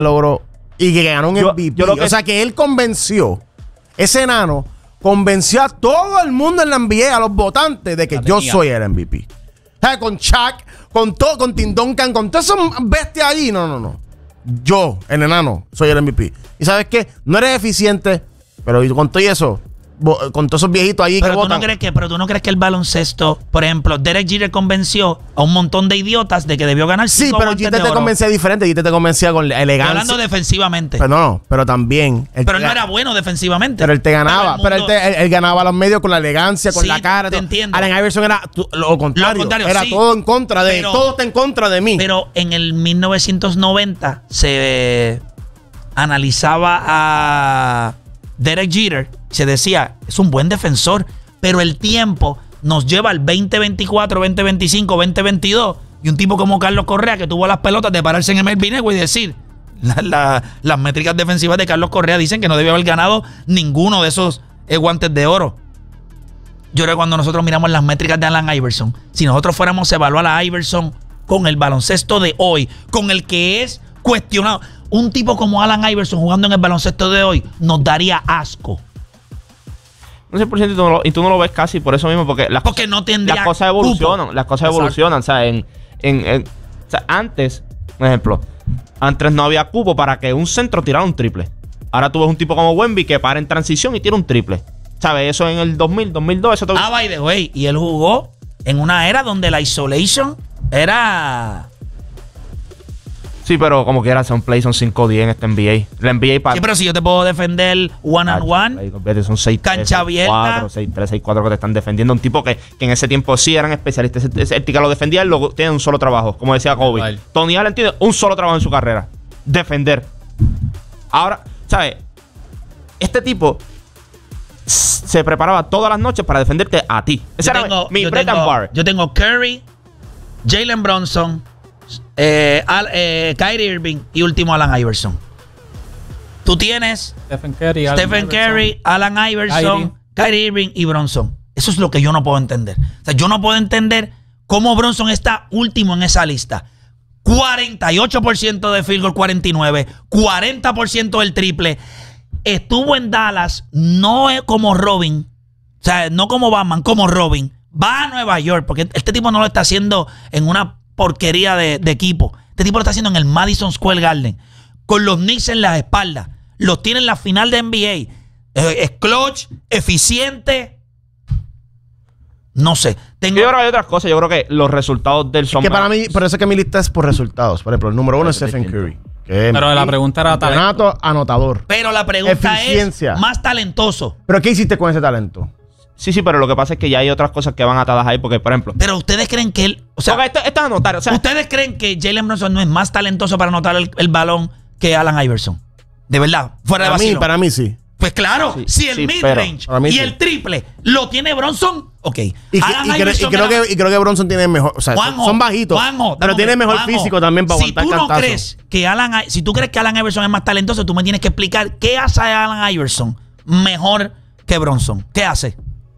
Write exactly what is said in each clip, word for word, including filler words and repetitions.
logró y que ganó un yo, M V P. Yo que o sea, que él convenció, ese enano convenció a todo el mundo en la N B A, a los votantes, de que yo soy el M V P. O sea, con Shaq, con todo, con Tim Duncan, con todas esas bestias allí. No, no, no. Yo, el enano, soy el M V P. ¿Y sabes qué? No eres eficiente, pero con todo eso, con todos esos viejitos allí pero que tú votan. No crees que, pero tú no crees que el baloncesto, por ejemplo, Derek Jeter convenció a un montón de idiotas de que debió ganar cinco Sí, pero guantes Jeter de te oro. convencía diferente. Jeter te convencía con elegancia. Estoy hablando defensivamente. Pero no, no, pero también. Pero él no era bueno defensivamente. Pero él te ganaba. Pero, pero él, te, él, él ganaba a los medios con la elegancia, con sí, la cara. te todo. entiendo. Allen Iverson era tu, lo, contrario, lo contrario. Era sí, todo en contra de. pero, todo está en contra de mí. Pero en el mil novecientos noventa se eh, analizaba a Derek Jeter. Se decía, es un buen defensor. Pero el tiempo nos lleva al veinte veinticuatro, veinte veinticinco, veinte veintidós. Y un tipo como Carlos Correa, que tuvo las pelotas de pararse en el M L B Network y decir, la, la, las métricas defensivas de Carlos Correa dicen que no debió haber ganado ninguno de esos eh, guantes de oro. Yo creo que cuando nosotros miramos las métricas de Allen Iverson, si nosotros fuéramos a evaluar a Iverson con el baloncesto de hoy, con el que es cuestionado, un tipo como Allen Iverson jugando en el baloncesto de hoy nos daría asco. Un cien por ciento y tú, no lo, y tú no lo ves casi por eso mismo, porque las, porque no tendría las cosas evolucionan. cupo. Las cosas Exacto. evolucionan. O sea, en, en, en, o sea, antes, por ejemplo, antes no había cupo para que un centro tirara un triple. Ahora tú ves un tipo como Wemby que para en transición y tira un triple. ¿Sabes? Eso en el dos mil, dos mil dos. Eso todo... Ah, by the way. Y él jugó en una era donde la isolation era... Sí, pero como quiera, son play, son cinco diez en este N B A. La N B A para... Sí, pero si yo te puedo defender one and one, son seis cancha abierta, seis tres, seis cuatro que te están defendiendo. Un tipo que, que en ese tiempo sí eran especialistas. Ese, ese que lo defendía, él lo, tiene un solo trabajo. Como decía Kobe. Vale. Tony Allen tiene un solo trabajo en su carrera: defender. Ahora, ¿sabes? Este tipo se preparaba todas las noches para defenderte a ti. Ese yo era tengo, mi yo break tengo, and bar. Yo tengo Curry, Jalen Brunson, eh, Al, eh, Kyrie Irving y último Allen Iverson. Tú tienes Stephen Curry, Stephen Curry, Allen Iverson, Kyrie. Kyrie Irving y Brunson. Eso es lo que yo no puedo entender. O sea, yo no puedo entender cómo Brunson está último en esa lista. cuarenta y ocho por ciento de field goal, cuarenta y nueve, cuarenta por ciento del triple. Estuvo en Dallas, no es como Robin, o sea, no como Batman, como Robin. Va a Nueva York, porque este tipo no lo está haciendo en una porquería de, de equipo. Este tipo lo está haciendo en el Madison Square Garden, con los Knicks en las espaldas. Los tiene en la final de N B A. Eh, es clutch, eficiente. No sé. Tengo... Yo creo que hay otras cosas. Yo creo que los resultados del son que para mí, por eso es que mi lista es por resultados. Por ejemplo, el número uno es Stephen Curry. Que pero la pregunta era talento. Anotador. Pero la pregunta Eficiencia. es más talentoso. ¿Pero qué hiciste con ese talento? Sí, sí, pero lo que pasa es que ya hay otras cosas que van atadas ahí, porque, por ejemplo... Pero ustedes creen que él... O sea, esto, esto es anotar, o sea... ¿Ustedes creen que Jalen Brunson no es más talentoso para anotar el, el balón que Allen Iverson? De verdad, fuera para de vacilo. Mí, para mí sí. Pues claro, sí, si el sí, mid-range y sí. el triple lo tiene Bronson, ok. Y, que, y, cre, y, creo que, y creo que Bronson tiene mejor... O sea, Juanjo, son bajitos, Juanjo, pero tiene mejor Juanjo, físico también para si aguantar tú no cantazos. crees que Allen, si tú crees que Allen Iverson es más talentoso, tú me tienes que explicar qué hace Allen Iverson mejor que Bronson. ¿Qué hace?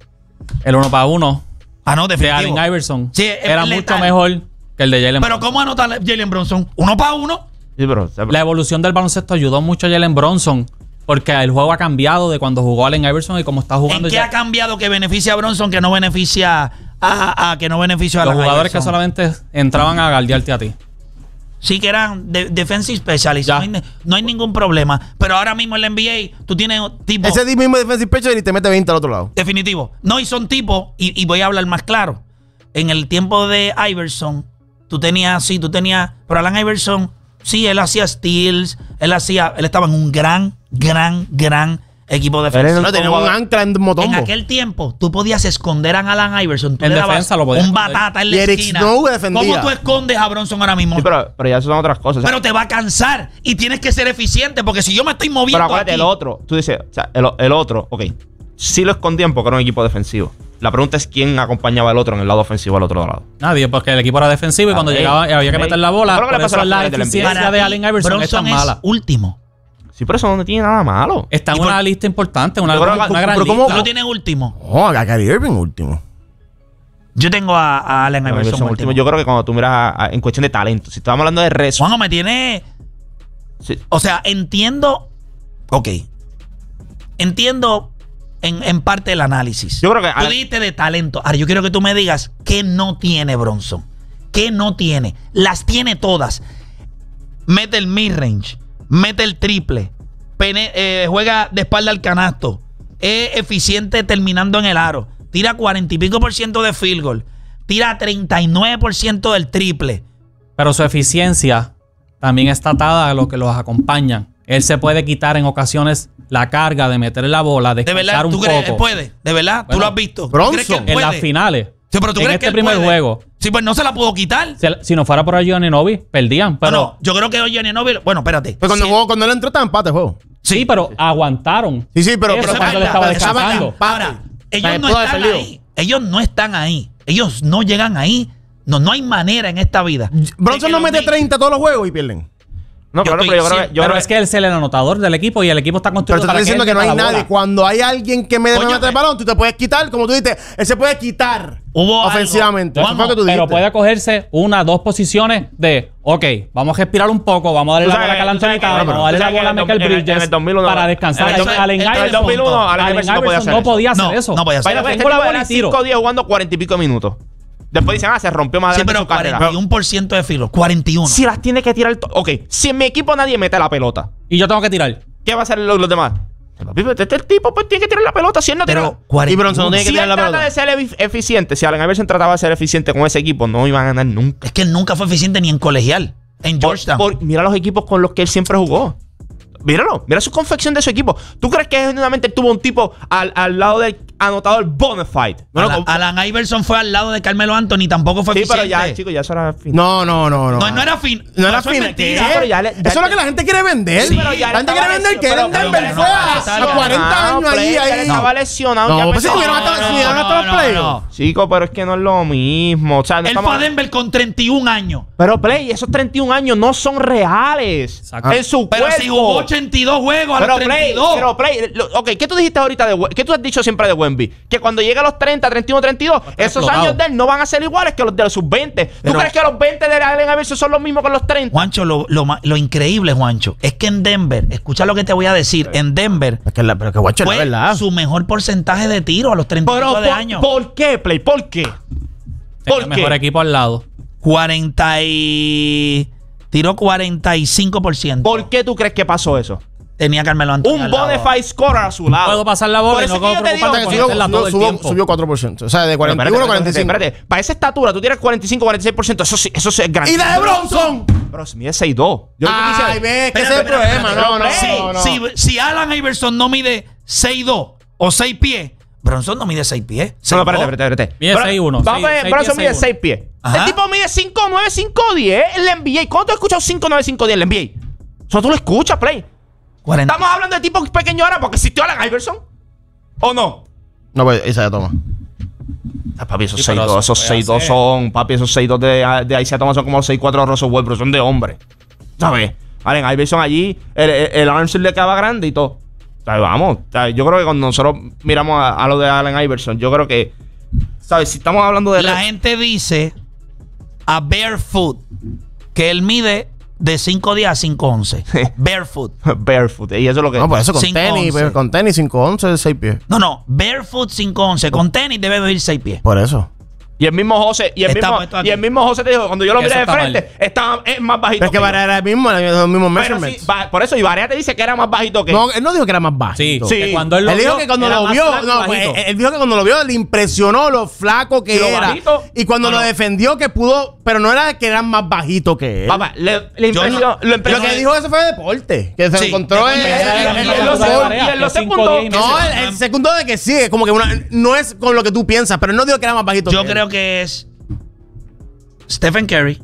El uno para uno. Ah, no, de definitivo. Allen Iverson Sí, era letal. mucho mejor que el de Jalen Pero Bronson. ¿cómo anota Jalen Bronson? ¿Uno para uno? Sí, pero, pero, la evolución del baloncesto ayudó mucho a Jalen Bronson, porque el juego ha cambiado de cuando jugó Allen Iverson y cómo está jugando. ¿En qué ya? ha cambiado que beneficia a Bronson que no beneficia a, a que no beneficia a los Allen jugadores Iverson? que solamente entraban a guardiarte a ti? Sí, que eran de, defensive specialists. No hay, no hay ningún problema. Pero ahora mismo en la N B A, tú tienes tipo... Ese mismo defensive specialist y te mete veinte al otro lado. Definitivo. No, y son tipos, y, y voy a hablar más claro. En el tiempo de Iverson, tú tenías, sí, tú tenías... Pero Allen Iverson, sí, él hacía steals, él hacía... Él estaba en un gran, gran, gran equipo defensivo. No, tenía un ancla en motombo. En aquel tiempo, tú podías esconder a Allen Iverson. Tú en le dabas defensa lo podías un esconder. batata en la y Eric esquina. Snow defendía. ¿Cómo tú escondes a Bronson ahora mismo? sí, pero, pero ya eso son otras cosas. O sea, Pero te va a cansar y tienes que ser eficiente, porque si yo me estoy moviendo pero acuérdate, aquí, el otro, tú dices, o sea, el, el otro, ok, sí lo escondían porque era un equipo defensivo. La pregunta es quién acompañaba al otro en el lado ofensivo al otro lado. Nadie, porque el equipo era defensivo y Ah, cuando hey, llegaba había que hey. meter la bola. Creo que Por le pasó eso a las la finales del N B A. eficiencia de Allen Iverson Bronson es tan es mala. último. Sí, pero eso no tiene nada malo. Está en ¿Y por- una lista importante, una, Yo creo una que- gran pero lista. ¿cómo- Tú lo tienes último. Oh, a Kyrie Irving último. Yo tengo a, a Allen Bueno, Iverson último. último. Yo creo que cuando tú miras a- a- en cuestión de talento, si estamos hablando de rezo, Juanjo me tiene... Sí. O sea, entiendo. Ok. Entiendo en, en parte el análisis. Yo creo que. Tú dijiste de talento. Ahora, yo quiero que tú me digas qué no tiene Bronson. ¿Qué no tiene? Las tiene todas. Mete el mid-range, mete el triple, pene, eh, juega de espalda al canasto, es eficiente terminando en el aro, tira cuarenta y pico por ciento de field goal, tira treinta y nueve por ciento del triple. Pero su eficiencia también está atada a lo que los acompañan. Él se puede quitar en ocasiones la carga de meter la bola, ¿De descansar verdad? un ¿Tú crees que él poco. puede? ¿De verdad? ¿Tú Bueno, lo has visto? ¿Tú Bronson, crees que él En puede? las finales. Sí, pero ¿tú en crees este que él primer puede? juego. Sí, pues no se la pudo quitar. Si, si no fuera por Gianni Novi, perdían. Pero, no, no, yo creo que hoy Giannovi... Bueno, espérate. Pero cuando, Sí. jugó- cuando él entró estaba empate el juego. sí, pero aguantaron. Sí, sí, pero, Eso pero es cuando verdad, le estaba eso es verdad. descansando. Ahora, ellos Eh, no pudo haber están perdido. ahí. Ellos no están ahí. Ellos no llegan ahí. No, no hay manera en esta vida. de Bronson que no los mete Knicks- treinta todos los juegos y pierden. No, Yo claro, estoy pero yo creo que. cien- Yo Pero creo es que él es el anotador del equipo y el equipo está Pero construido te para estoy diciendo él que no hay meta la nadie. bola. Cuando hay alguien que me debe Coño, meter el pero- balón, tú te puedes quitar, como tú dices, él se puede quitar Hubo algo. ofensivamente. Eso Vamos, fue lo que tú Pero dijiste. puede cogerse una, dos posiciones de, ok, vamos a respirar un poco, vamos a darle Tú la sabes bola a que- Cal tú sabes Anthony que- Towns, pero- vamos a darle tú la sabes bola a que en Michael el- en el Bridges dos mil uno para descansar. en el dos- Allen en el Iverson, dos mil uno, Allen Allen Iverson no podía Iverson hacer no eso. podía hacer No, eso. no podía hacer Vaya, eso. este Tengo la tipo bola era y tiro. cinco días jugando cuarenta y pico minutos. Después dicen, ah, se rompió más Sí, adelante pero su carrera. cuarenta y uno por ciento de filo. cuarenta y uno. Si las tiene que tirar. to- Ok, si en mi equipo nadie mete la pelota, Y yo tengo que tirar. ¿qué va a hacer los, los demás? Papi, Este este tipo pues tiene que tirar la pelota. Si él no tira. Pero cuarenta y uno. Y Bronson no tiene que Si tirar él la trata pelota. de ser efi- eficiente, si Allen Iverson trataba de ser eficiente con ese equipo, no iban a ganar nunca. Es que él nunca fue eficiente ni en colegial. En Por- Georgetown. por- mira los equipos con los que él siempre jugó. Míralo, mira su confección de su equipo. ¿Tú crees que genuinamente tuvo un tipo al, al lado del anotador Bonafide? No, no, Alan, con- Alan Iverson fue al lado de Carmelo Anthony. Tampoco fue sí, eficiente. pero ya, chicos, ya eso era fin. No, no, no, no. No, no era fin. No era eso es fin. mentira. ¿Qué? pero ya le- ya- Eso es lo que la gente quiere vender. Sí, la pero ya le gente estaba quiere vender que él en lesionado, Denver pero fue no, a, estaba a cuarenta años Play, ahí. ya ahí. estaba lesionado. No, ya pues empezó- si tuvieron hasta- si llegaron hasta los playoffs. Chico, pero es que no es lo mismo. O sea, no Él estamos- fue a Denver con treinta y un años. Pero Play, esos treinta y un años no son reales. Exacto. En su Pero cuerpo. si jugó ochenta y dos juegos a Pero los treinta y Play, dos. pero Play, lo- ok, ¿qué tú dijiste ahorita de Wemby? ¿Qué tú has dicho siempre de Wemby? Que cuando llega a los treinta, treinta y uno, treinta y dos, esos explotado. años de él no van a ser iguales que los de sus veinte. ¿Tú Pero- crees que los veinte de Allen Iverson son los mismos que los treinta? Juancho, lo, lo, ma- lo increíble, Juancho, es que en Denver, escucha lo que te voy a decir, en Denver Es que la, pero que guacho, fue es verdad. su mejor porcentaje de tiro a los treinta y Pero, cinco de por, años. ¿por qué, Play? ¿Por qué? Tenía ¿Por mejor qué? equipo al lado. cuarenta y... Tiró cuarenta y cinco por ciento. ¿Por qué tú crees que pasó eso? Tenía Carmelo Anthony Un al lado. bonafide scorer a su lado. Puedo pasar la bola Por y eso no es que puedo yo te digo, preocuparme Subió, por meterla todo el subió, tiempo. subió cuatro por ciento. O sea, de Pero cuarenta y espérate, uno a cuarenta y espérate, cinco. espérate. Para esa estatura, tú tienes cuarenta y cinco, cuarenta y seis por ciento. Eso sí, eso sí es grande. ¡Y la de Bronson! Pero si mide seis dos. Yo lo que quise Ay, decir- ve, que ese Espérate, es el espérate, problema. espérate, No, no, espérate. no, no. Si, si, si Alan Iverson no mide seis dos o seis pies, Bronson no mide seis pies. No, no, espérate, espérate, espérate. Mide Bro- seis uno, Vamos seis- a ver, seis Bronson pies, mide seis seis pies. Ajá. El tipo mide cinco nueve, cinco diez en la N B A. ¿Cuándo tú has escuchado cinco nueve, cinco diez en la N B A? Eso tú lo escuchas, Play. cuarenta. Estamos hablando de tipos pequeños ahora porque existió Allen Iverson. ¿O no? No, pues esa ya toma. Ah, papi, esos Sí, seis pero dos, eso esos puede seis dos hacer. son, papi, esos seis dos de, de Isaiah Thomas son como los seis cuatro de Russell Westbrook, son de hombre. ¿Sabes? Allen Iverson allí, el, el, el Armstrong le quedaba grande y todo. ¿Sabes? Vamos, ¿sabes? Yo creo que cuando nosotros miramos a, a lo de Allen Iverson, yo creo que, ¿sabes? Si estamos hablando de... La gente dice a barefoot que él mide de cinco diez a cinco once. Barefoot. Barefoot, y eso es lo que... No, pues eso con cinco tenis, once. pues, con tenis cinco once de seis pies. No, no, barefoot cinco once. Con tenis debe medir seis pies. Por eso. Y el mismo José, y el Está mismo, puesto aquí. y el mismo José te dijo, cuando yo lo Que miré eso de está frente, estaba es más bajito Pero es que que yo. Varea era el mismo, los mismos Pero measurements. sí, va- por eso, y Varea te dice que era más bajito que No, él no dijo que era más Sí, bajito. Sí. que cuando él lo Él dijo vio, que cuando era lo más vio, flaco y no, pues, bajito. él dijo que cuando lo vio le impresionó lo flaco que Y lo era. bajito. Y cuando No, lo no. defendió que pudo, pero no era que era más bajito que él. Papá, le, le Yo impresionó, no- lo Lo impresionó. que dijo eso fue deporte. Que se Sí, encontró de en, deporte. en- en- en- Y en él los lo foros. secundó, y él lo Que cinco secundó. diez y No, medio. el, el segundo de que sí, es como que una, no es con lo que tú piensas, pero él no dijo que era más bajito Yo que él. creo que es Stephen Curry,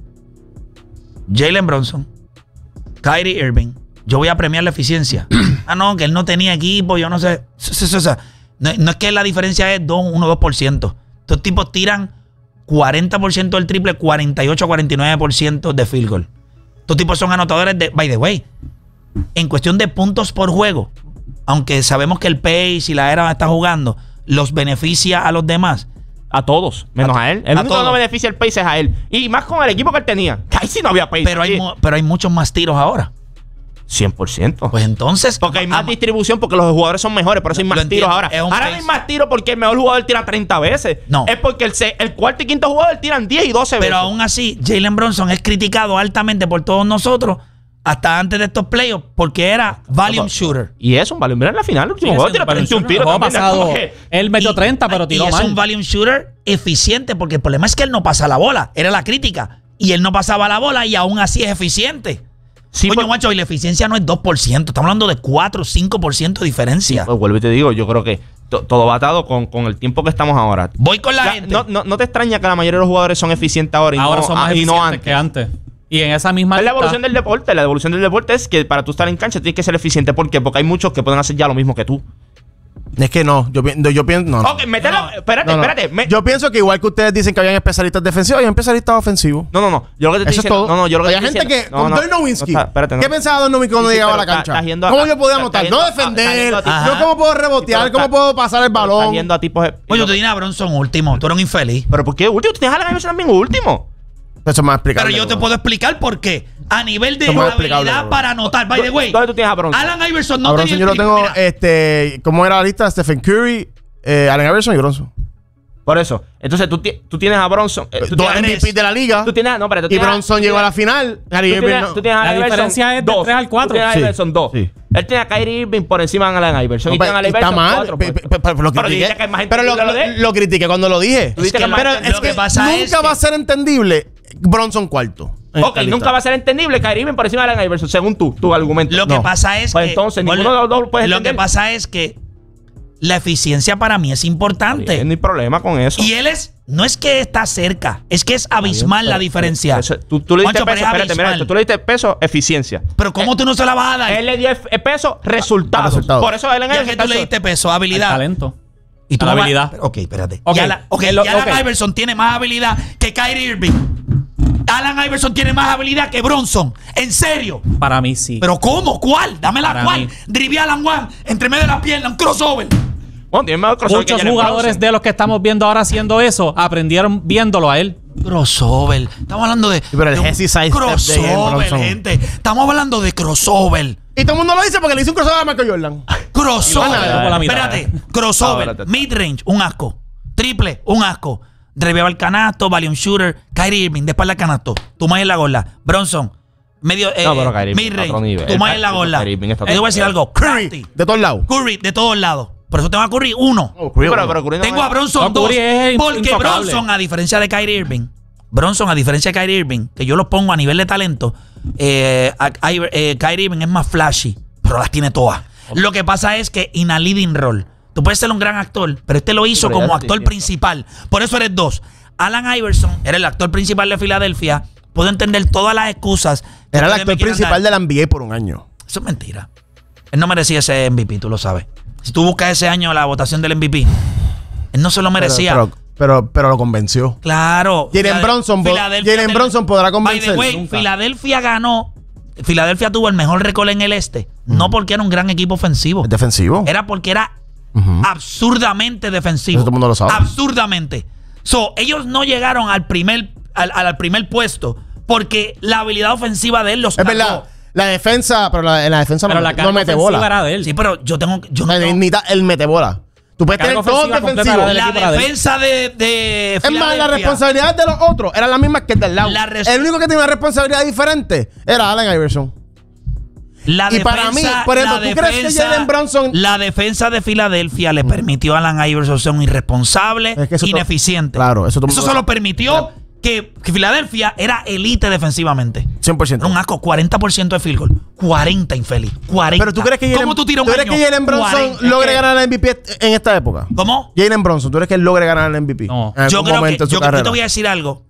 Jalen Bronson, Kyrie Irving. Yo voy a premiar la eficiencia. Ah, no, que él no tenía equipo, yo no sé. S- s- s- No, no es que la diferencia es dos, uno, dos por ciento. Estos tipos tiran cuarenta por ciento del triple, cuarenta y ocho, cuarenta y nueve por ciento de field goal. Estos tipos son anotadores de, by the way, en cuestión de puntos por juego, aunque sabemos que el pace y la era está jugando, los beneficia a los demás. A todos, menos a, A- él. El a único que no todos. beneficia el pace es a él. Y más con el equipo que él tenía. Que ahí sí no había pace. Pero hay, Sí. mu- pero hay muchos más tiros ahora. cien por ciento. Pues entonces. Porque hay más am- distribución, porque los jugadores son mejores, por eso hay Lo más entiendo, tiros ahora. es un Ahora case. no hay más tiros porque el mejor jugador tira treinta veces. No. Es porque el, se- el cuarto y quinto jugador tiran diez y doce veces. Pero aún así, Jalen Brunson es criticado altamente por todos nosotros, hasta antes de estos playoffs, porque era volume shooter. Y eso, un balón. Mira en la final, el último Sigue juego siendo tira treinta y un volume tiros. shooter. El juego también, pasado, como que- él metió Y- treinta, pero tiró y mal. es un volume shooter eficiente, porque el problema es que él no pasa la bola. Era la crítica. Y él no pasaba la bola y aún así es eficiente. Sí, Coño, pues- macho, y la eficiencia no es dos por ciento. Estamos hablando de cuatro o cinco por ciento de diferencia. Pues vuelvo y te digo, yo creo que to- todo va atado con, con el tiempo que estamos ahora. Voy con la Ya, gente. no, no, no te extraña que la mayoría de los jugadores son eficientes ahora y Ahora no, son más ah, y no eficientes antes. que antes. Y en esa misma Es la lista- evolución del deporte. La evolución del deporte es que para tú estar en cancha tienes que ser eficiente. ¿Por qué? Porque hay muchos que pueden hacer ya lo mismo que tú. Es que no, yo, pi- yo pienso. No, no. Ok, métela. No, espérate, No, no. espérate. me- Yo pienso que igual que ustedes dicen que habían especialistas defensivos, habían especialistas ofensivos. No, no, no. Yo lo que te Eso estoy es todo. diciendo. No, no, yo lo que Había te estoy gente que. diciendo- Con no, no, Dirk Nowitzki. no está, espérate, no. ¿Qué pensaba Dirk Nowitzki cuando Sí, sí, llegaba a pero la está- cancha? estás yendo a- ¿Cómo yo podía está- anotar? está No yendo a- está defender. yendo a ti- ¿Yo Ajá. cómo puedo rebotear? pero ¿Cómo está- puedo pasar el Pero estás balón? yendo a tipos. Oye, tú tienes a Bronson último. Tú eres un infeliz. Pero ¿por qué último? Tú tienes a Allen Iverson también último. Eso es más explicable. Pero yo te ¿no? puedo explicar por qué. A nivel de Eso es más explicable, habilidad bro. para anotar. By the way, ¿Dónde tú tienes a Bronson? Alan Iverson no A Bronson tenía yo el lo tengo, triple. Mira, este, ¿cómo era la lista? Stephen Curry, eh, Allen Iverson y Bronson. Por eso. Entonces tú, ti- tú tienes a Bronson. eh, tú Dos tienes- M V P de la liga. Tú tienes, no, espérate, tú Y tienes a- Bronson tú llegó a tienes- la final. Kyrie Tú Irving tienes, no. tú tienes a La Allen diferencia Iverson es de dos. tres al cuatro. Tú tienes a Sí, Iverson dos. sí. Él tiene a Kyrie Irving por encima de Allen Iverson. No, y tiene a pero Allen está Iverson mal. cuatro, pe- pues. pe- pe- pero lo Pero critiqué. dijiste que hay más gente Pero lo, que lo de- lo critiqué cuando lo dije. Tú dijiste Es que que más Pero gente- es lo que que pasa nunca es que- va a ser entendible Bronson cuarto. en Ok, esta lista. nunca va a ser entendible Kyrie Irving por encima de Allen Iverson, según tú, tu argumento. Lo que No. pasa es Pues que. entonces, Ponle- ninguno de los dos lo puedes Lo entender. que pasa es que la eficiencia para mí es importante. Bien, no hay problema con eso. Y él es. No es que está cerca, es que es abismal la Pero- diferencia. Eso- tú, tú le diste Juancho, pero peso, es espérate, mira, abismal. esto, tú le diste peso, eficiencia. Pero ¿cómo tú no se la vas a dar? Él le dio ef- peso, resultados. resultados. Por eso Allen ¿Y a Iverson qué está tú le so- diste peso? al Habilidad. talento. Y tú a la no vas- habilidad. Ok, espérate. Ok, Y Alan, ok, lo- y Alan ok. Iverson tiene más habilidad que Kyrie Irving. Alan Iverson tiene más habilidad que Bronson. ¿En serio? Para mí sí. ¿Pero cómo? ¿Cuál? Dame la Para cuál. mí. Drive Alan One entre medio de la pierna, un crossover. Bueno, tiene mejor crossover que Muchos Jalen jugadores Brunson. de los que estamos viendo ahora haciendo eso aprendieron viéndolo a él. Crossover. Estamos hablando de. pero el de un Hesse side step de crossover, Bronson. gente. Estamos hablando de crossover. Y todo el mundo lo dice porque le hizo un crossover a Michael Jordan. Crossover. Y lo ganó por la mitad. Espérate. Ah, Crossover. espérate. Midrange, un asco. Triple, un asco. Driveaba el canasto, volume shooter. Kyrie Irving, de espalda al canasto. Tú más en la gorla. Bronson. Medio. Eh, No, pero Kyrie Irving está a otro midrange. nivel. Tú más en la Kyrie gorla. Irving está a Yo otro voy a decir nivel. algo. Curry. De todos lados. Curry, de todos lados. Por eso tengo a Curry uno. Oh, Curry, Pero, no. pero Curry no Tengo es- a Bronson No, dos. Curry es Porque intocable. Bronson, a diferencia de Kyrie Irving, Bronson, a diferencia de Kyrie Irving, que yo lo pongo a nivel de talento, eh, a- a- eh, Kyrie Irving es más flashy, pero las tiene todas. Lo que pasa es que in a leading role. Tú puedes ser un gran actor, pero este lo hizo Pero ya como es actor distinto. principal. Por eso eres dos. Alan Iverson era el actor principal de Filadelfia. Puedo entender todas las excusas. que Era el ustedes me actor quieran principal dar. de la N B A por un año. Eso es mentira. Él no merecía ese M V P, tú lo sabes. Si tú buscas ese año la votación del M V P, él no se lo merecía. Pero, pero, pero, pero lo convenció. Claro. Jalen Filade- Bronson po- Filadelfia Jalen ten- Bronson podrá By convencer. the way, Nunca. Filadelfia ganó. Filadelfia tuvo el mejor récord en el este. No porque era un gran equipo ofensivo. Es defensivo. Era porque era Ujú. absurdamente defensivo. Eso todo el mundo lo sabe. Absurdamente. So, ellos no llegaron al primer, al, al primer puesto porque la habilidad ofensiva de él los Es cargó. verdad. La defensa, pero la, en la defensa Pero no, la no carga mete ofensiva bola. era de él. Sí, pero yo tengo. Yo no La tengo- dignidad, él mete bola. Tú puedes La tener carga todos ofensiva completa defensivos. era del la equipo era de él. defensa de, de Es más, la Filadelfia- responsabilidad de los otros era la misma que el del lado. La res- El único que tenía una responsabilidad diferente era Allen Iverson. La Y para mí, por ejemplo, la ¿tú crees que Jalen Brunson- La defensa de Filadelfia le permitió a Alan Iverson ser un irresponsable, Es que eso to- ineficiente. Claro, eso todo el mundo se lo- lo permitió que, que Filadelfia era elite defensivamente. cien por ciento. Era un asco, cuarenta por ciento de field goal. cuarenta infeliz. cuarenta. Pero tú crees que Jalen, ¿Cómo tú tiras un ¿tú crees año? que Jalen Brunson cuarenta. logre Es que- ganar el M V P en esta época? ¿Cómo? Jalen Brunson, ¿tú crees que él logre ganar el M V P? No. En Yo algún creo que momento en su yo, yo carrera. te voy a decir algo.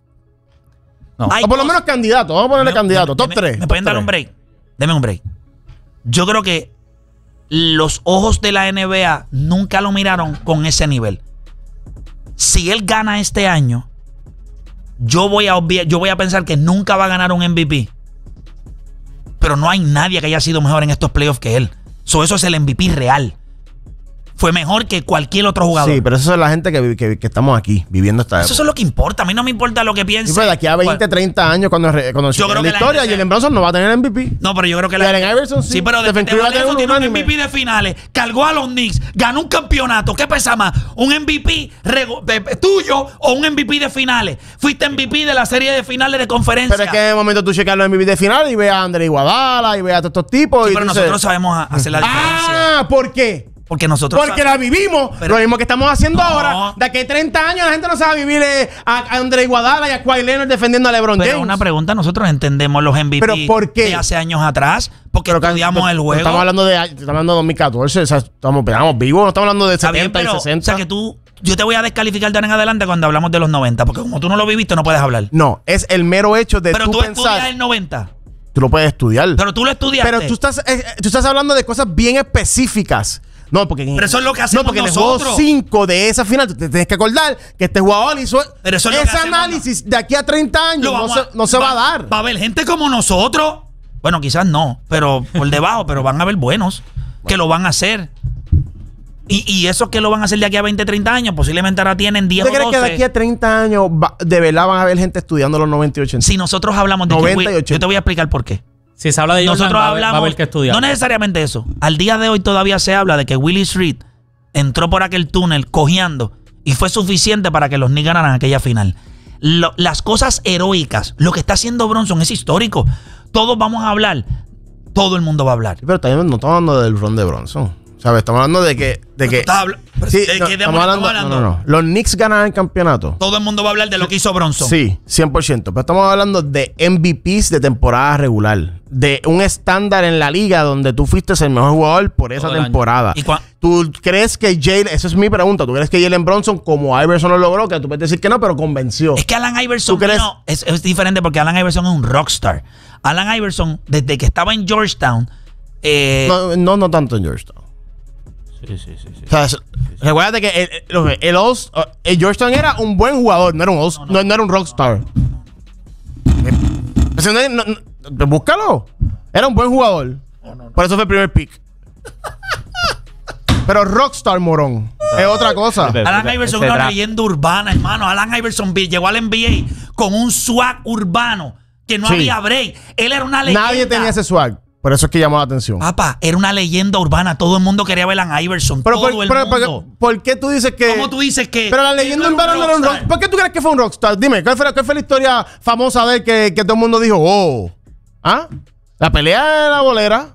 No. Hay O por lo cosas- menos candidato. Vamos a ponerle Me- candidato. me- Top me- tres. ¿Me pueden dar un break? Deme un break. Yo creo que los ojos de la N B A nunca lo miraron con ese nivel. Si él gana este año, yo voy a obviar, yo voy a pensar que nunca va a ganar un M V P. Pero no hay nadie que haya sido mejor en estos playoffs que él. So, eso es el M V P real. fue mejor que cualquier otro jugador. Sí, pero eso es la gente que, que, que estamos aquí viviendo esta Eso época. es lo que importa. A mí no me importa lo que Sí, piense. pero de aquí a veinte, treinta años, cuando, cuando Yo creo la que la historia, gente se- Jalen Brunson no va a tener M V P. No, pero yo creo que Y Allen Iverson sí. Sí, pero Stephen después Curry va a de tener eso un tiene un unánime. M V P de finales. Cargó a los Knicks. Ganó un campeonato. ¿Qué pesa más? ¿Un M V P rego- de- de- tuyo o un M V P de finales? Fuiste M V P de la serie de finales de conferencia. Pero es que en el momento tú checas los M V P de final y ves a Andre Iguodala y ves a todos estos tipos. Sí, y pero tú nosotros dices, sabemos a- hacer la diferencia. Ah, ¿por qué? Porque nosotros Porque sab- la vivimos. Pero- lo mismo que estamos haciendo No. ahora. De aquí a treinta años la gente no sabe vivir eh, a, a Andre Iguodala y a Kawhi Leonard defendiendo a LeBron Pero James. una pregunta, nosotros entendemos los M V P ¿Pero por qué? de hace años atrás, porque Pero que- estudiamos no- el no juego. Estamos hablando de, estamos hablando de dos mil catorce. O sea, estamos, estamos vivos. No estamos hablando de Está bien, setenta pero, y sesenta. o sea que tú, yo te voy a descalificar de ahora en adelante cuando hablamos de los noventa, porque como tú no lo viviste, no puedes hablar. No, es el mero hecho de Pero tú tú estudias pensar. el noventa. Tú lo puedes estudiar. Pero tú lo estudiaste. Pero tú estás, eh, tú estás hablando de cosas bien específicas. No, porque Pero eso es lo que hacemos No, porque nosotros. en el juego cinco de esa final tú te tienes que acordar que este jugador hizo Pero eso es lo ese que hacemos, análisis de aquí a treinta años Lo no vamos se, a- no se va, a dar. Va a haber gente como nosotros. Bueno, quizás no, pero por debajo, pero van a haber buenos que lo van a hacer. Y, y esos que lo van a hacer de aquí a veinte, treinta años, posiblemente ahora tienen diez ¿Usted o cree que de doce. aquí a treinta años va- de verdad van a haber gente estudiando los noventa y ochenta? Si nosotros hablamos de que noventa y Will- ochenta. yo te voy a explicar por qué. Si se habla de Jordan, Nosotros va, a haber- va a hablamos, haber que estudiar. no necesariamente eso. Al día de hoy todavía se habla de que Willis Reed entró por aquel túnel cojeando y fue suficiente para que los Knicks ganaran aquella final. Lo- las cosas heroicas, lo que está haciendo Bronson es histórico. Todos vamos a hablar, todo el mundo va a hablar. Sí, pero también no estamos hablando del run de Bronson. ¿Sabes? Estamos hablando de que. De Pero que tú estás habla- pero sí, ¿de no, qué estamos demonios hablando, estamos no, hablando? no, no. Los Knicks ganan el campeonato. Todo el mundo va a hablar de lo que hizo Bronson. Sí, cien por ciento. Pero estamos hablando de M V Ps de temporada regular. De un estándar en la liga donde tú fuiste el mejor jugador por esa Todo el año. temporada. ¿Y cua- ¿Tú crees que Jalen, esa es mi pregunta, ¿tú crees que Jalen Bronson, como Iverson lo logró, que tú puedes decir que no, pero convenció? Es que Alan Iverson ¿Tú crees? no, es, es diferente porque Alan Iverson es un rockstar. Alan Iverson, desde que estaba en Georgetown, eh, No, no, no tanto en Georgetown. Sí, sí, sí. sí. O sea, es- recuérdate que el, el, el All- el Georgetown era un buen jugador, no era un, All- no, no era un rockstar. O sea, no- no- no- búscalo. Era un buen jugador. Por eso fue el primer pick. Pero rockstar, morón. Es otra cosa. Alan Iverson Ese es una draft. leyenda urbana, hermano. Alan Iverson vi- llegó al N B A con un swag urbano que no Sí. había break. Él era una leyenda. Nadie tenía ese swag. Por eso es que llamó la atención. Papá, era una leyenda urbana. Todo el mundo quería ver a Alan Iverson. Pero, todo por, el pero, mundo. pero, ¿por qué tú dices que.? ¿Cómo tú dices que.? Pero la él leyenda no era urbana no era un rockstar? rockstar. ¿Por qué tú crees que fue un rockstar? Dime, ¿cuál fue, cuál fue la historia famosa de él que, que todo el mundo dijo, oh? ¿Ah? La pelea de la bolera.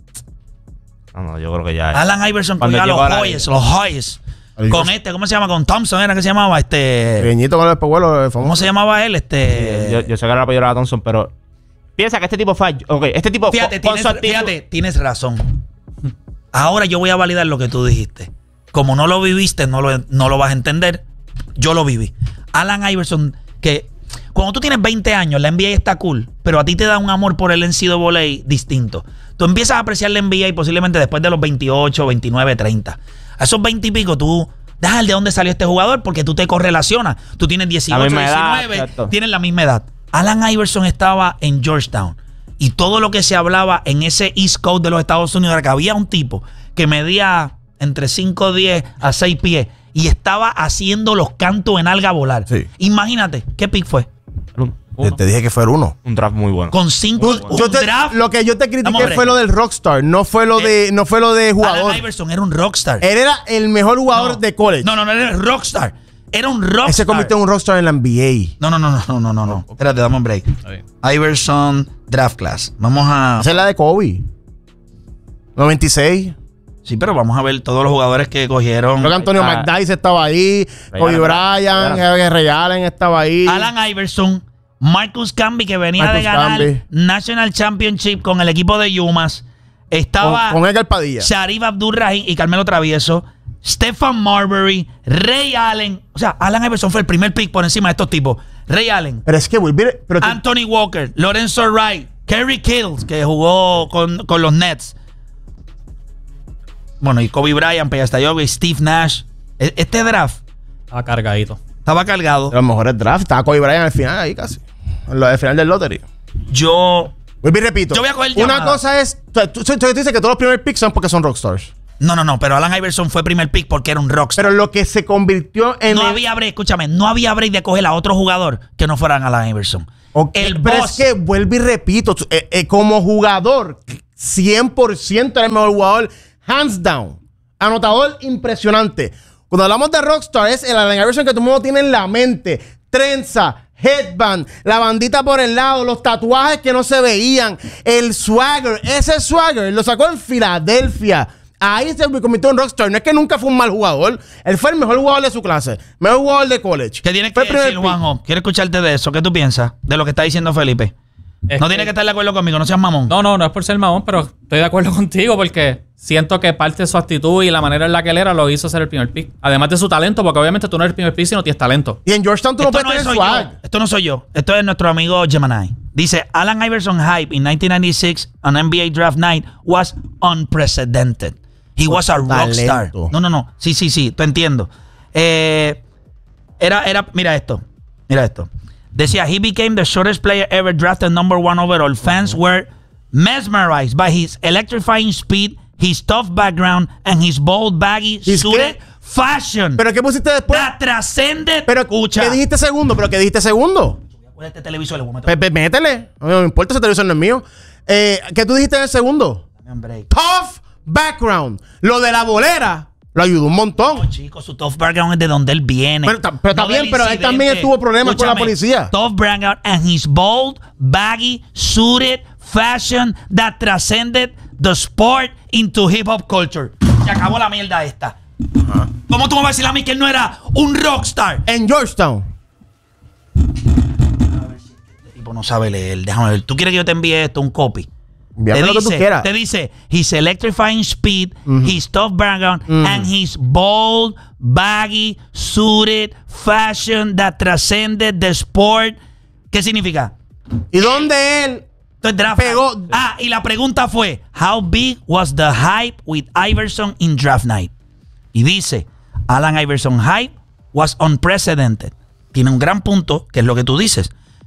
No, no, yo creo que ya. Alan Iverson Cuando cogió a llegó a los la Hoyes, liga. los Hoyes. Ahí Con fue- este, ¿cómo se llama? Con Thompson era que se llamaba. Este. Pequeñito con el espejuelo eh, famoso. ¿Cómo se llamaba él? Este. Yo, yo sé que era el apellido de Thompson, pero. Piensa que este tipo fue. Ok, este tipo. Fíjate, con tienes, su actitud- fíjate, tienes razón. Ahora yo voy a validar lo que tú dijiste. Como no lo viviste, no lo, no lo vas a entender. Yo lo viví. Alan Iverson, que cuando tú tienes veinte años, la N B A está cool, pero a ti te da un amor por el N C A A distinto. Tú empiezas a apreciar la N B A posiblemente después de los veintiocho, veintinueve, treinta. A esos veinte y pico tú dejas de dónde salió este jugador porque tú te correlacionas. Tú tienes dieciocho, misma edad, diecinueve, exacto. tienes la misma edad. Alan Iverson estaba en Georgetown. Y todo lo que se hablaba en ese East Coast de los Estados Unidos era que había un tipo que medía entre cinco diez a seis pies y estaba haciendo los cantos en alga volar. Sí. Imagínate, ¿qué pick fue? Un, Te, uno. te dije que fue el uno. Un draft muy bueno. Con cinco, Tú- un yo te- draft. lo que yo te Dame critiqué un fue break. lo del rockstar, no fue lo de, no fue lo de jugador. Alan Iverson era un rockstar. Él era el mejor jugador No. de college. No, no, no, era rockstar. Era un rockstar. Él se convirtió en un rockstar en la N B No, no, no, no, no, no, no, no. Espérate, dame un break. Iverson Draft Class. Vamos a... A. Esa es la de Kobe. noventa y seis. Sí, pero vamos a ver todos los jugadores que cogieron. Creo que Antonio Ah. McDyess estaba ahí. Ray Kobe Allen, Bryant, Ray Ray Allen estaba ahí. Alan Iverson, Marcus Camby, que venía Marcus de ganar Camby. National Championship con el equipo de Yumas. Estaba con, con Edgar Padilla. Sharif Abdul-Rahim y Carmelo Travieso. Stephen Marbury, Ray Allen. O sea, Alan Iverson fue el primer pick por encima de estos tipos. Ray Allen, Pero es que volver. Pero tú- Anthony Walker, Lorenzo Wright, Kerry Kittles, que jugó con, con los Nets. Bueno, y Kobe Bryant, Pejastayovic, Steve Nash. E- Este draft Estaba cargadito. estaba cargado. de los mejores drafts. Estaba Kobe Bryant al final ahí casi. En lo del final del lottery. Yo Vuelvo y repito. Yo voy a coger Una llamada. cosa es. O sea, tú, tú- tú dices que todos los primeros picks son porque son rockstars. No, no, no, pero Allen Iverson fue primer pick porque era un rockstar. Pero lo que se convirtió en... No el... había break, escúchame, no había break de coger a otro jugador que no fueran Allen Iverson. Okay, El pero boss, es que vuelvo y repito, eh, eh, como jugador, cien por ciento era el mejor jugador, hands down. Anotador impresionante. Cuando hablamos de rockstar, es el Allen Iverson que todo el mundo tiene en la mente. Trenza, headband, la bandita por el lado, los tatuajes que no se veían, el swagger, ese swagger lo sacó en Filadelfia. Ahí se convirtió en rockstar. No es que nunca fue un mal jugador. Él fue el mejor jugador de su clase. Mejor jugador de college. ¿Qué tienes Fue que el primer decir, pick. Juanjo? Quiero escucharte de eso. ¿Qué tú piensas de lo que está diciendo Felipe? Es no que- tienes que estar de acuerdo conmigo, no seas mamón. No, no, no es por ser mamón, pero estoy de acuerdo contigo porque siento que parte de su actitud y la manera en la que él era lo hizo ser el primer pick. Además de su talento, porque obviamente tú no eres el primer pick si no tienes talento. Y en Georgetown tú no Esto puedes no, tener soy swag. yo. Esto no soy yo. Esto es nuestro amigo Gemini. Dice, Allen Iverson hype in nineteen ninety-six on N B A draft night was unprecedented. He Por was a su rockstar. talento. No, no, no. Sí, sí, sí. Te entiendo. Eh, era, era, mira esto. Mira esto. Decía, he became the shortest player ever drafted number one overall. Fans were mesmerized by his electrifying speed, his tough background, and his bold, baggy, ¿His suited qué? fashion. ¿Pero qué pusiste después? That transcended. Pero, escucha. ¿qué dijiste segundo? ¿Pero qué dijiste segundo? ¿Cuál es este televisor? Le voy a meter Pepe, métele. No me importa, ese televisor no es mío. Eh, ¿Qué tú dijiste en el segundo? un break. Tough background. Lo de la bolera lo ayudó un montón. No, chicos, su tough background es de donde él viene. Pero ta- pero está del bien, pero él incidente. también tuvo problemas con la policía. Tough background and his bold, baggy, suited fashion that transcended the sport into hip hop culture. Se acabó la mierda esta. ¿Cómo tú me vas a decir a mí que él no era un rockstar? En Georgetown. Este tipo no sabe leer. Déjame ver. ¿Tú quieres que yo te envíe esto, un copy? Envíame Te lo que tú dice, quieras. te dice, his electrifying speed, his tough background, and his bold, baggy, suited fashion that transcended the sport. ¿Qué significa? ¿Y dónde él? Entonces, draft Pegó- night. Ah, y la pregunta fue, how big was the hype with Iverson in draft night? Y dice, Allen Iverson hype was unprecedented. Tiene un gran punto, que es lo que tú dices.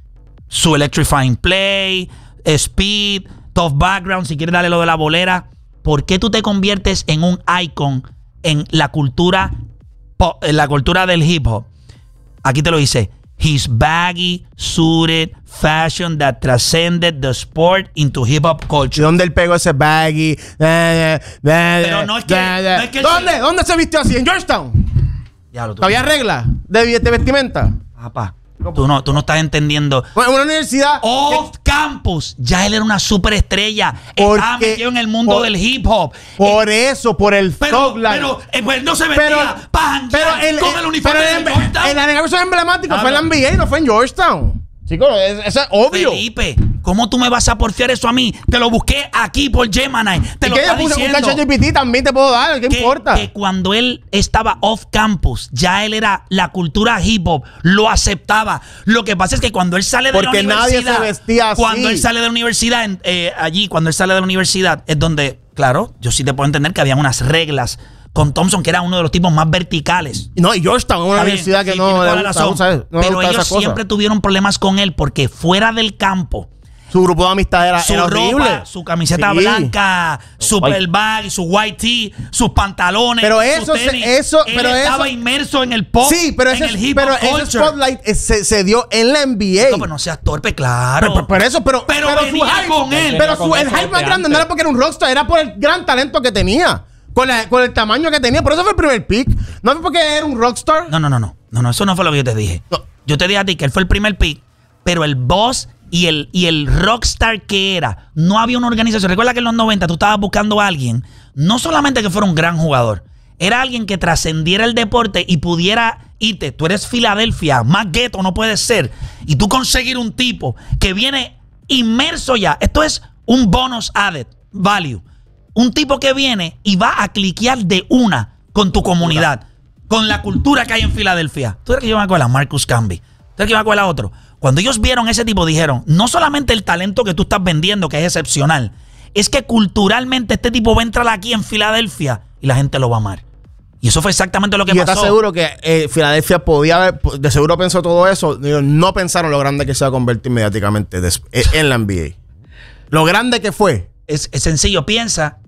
Su electrifying play, speed, tough background, si quieres darle lo de la bolera. ¿Por qué tú te conviertes en un icon en la cultura, po- en la cultura del hip hop? Aquí te lo dice. His baggy, suited fashion that transcended the sport into hip hop ¿Y culture. dónde él pegó ese baggy? Pero Pero no es que- no es que él ¿Dónde? se- ¿Dóndde se vistió así? ¿En Georgetown? Diablo, tú- ¿Había reglas de, de vestimenta? Papá, tú no, tú no estás entendiendo. Bueno, en una universidad... Off campus, ya él era una superestrella. Porque- Estaba metido en el mundo por- del hip hop. Por eso, por el Pero, thug life. pero, eh, pues no se vestía para pero janguear el, con el uniforme pero de el, Georgetown. el Allen Iverson emblemático Ah, fue en la no. N B A, no fue en Georgetown. Chicos, es- eso es obvio. Felipe, ¿cómo tú me vas a porfiar eso a mí? Te lo busqué aquí por Gemini. Te ¿Y lo qué está yo puse un diciendo. ChatGPT también te puedo dar? ¿Qué que, importa? que cuando él estaba off campus, ya él era la cultura hip hop, lo aceptaba. Lo que pasa es que cuando él sale de Porque la nadie universidad, se vestía así. cuando él sale de la universidad, en- eh, allí, cuando él sale de la universidad, es donde, claro, yo sí te puedo entender que había unas reglas con Thompson, que era uno de los tipos más verticales. No, y Georgetown es una Está bien, universidad que sí, no tiene le toda la gusta, razón. usa- no le Pero gusta ellos esas cosas. siempre tuvieron problemas con él porque fuera del campo, Su grupo de amistad era, su era horrible. ropa, su camiseta Sí. blanca, su white. bag, su white tee, sus pantalones, Pero sus eso se- tenis. eso- Él pero estaba eso- inmerso en el pop, Sí, pero, en ese, el hip pero hop ese culture. spotlight eh, se, se dio en la N B A. No, pero no seas torpe, claro. Pero, pero eso, pero, Pero su venía hype- con él. Pero Venía su, con el eso hype más desde grande no antes. era porque era un rockstar, era por el gran talento que tenía. Con, la- con el tamaño que tenía. Por eso fue el primer pick. No fue porque era un rockstar. No, no, no, no, no, no, eso no fue lo que yo te dije. No. Yo te dije a ti que él fue el primer pick, pero el boss y el, y el rockstar que era, no había una organización. Recuerda que en los noventa tú estabas buscando a alguien, no solamente que fuera un gran jugador, era alguien que trascendiera el deporte y pudiera irte. Tú eres Filadelfia, más gueto no puedes ser. Y tú conseguir un tipo que viene inmerso ya. Esto es un bonus added value. Un tipo que viene y va a cliquear de una con tu comunidad, con la cultura que hay en Filadelfia. ¿Tú crees que yo me acuerdo a Marcus Camby? ¿Tú crees que yo me acuerdo a otro? Cuando ellos vieron ese tipo, dijeron, no solamente el talento que tú estás vendiendo, que es excepcional, es que culturalmente este tipo va a entrar aquí en Filadelfia y la gente lo va a amar. Y eso fue exactamente lo que Y yo pasó. estoy seguro que eh, Filadelfia podía haber, de seguro pensó todo eso. Digo, no pensaron lo grande que se va a convertir mediáticamente des- eh, en la N B A. Lo grande que fue. Es, es sencillo, piensa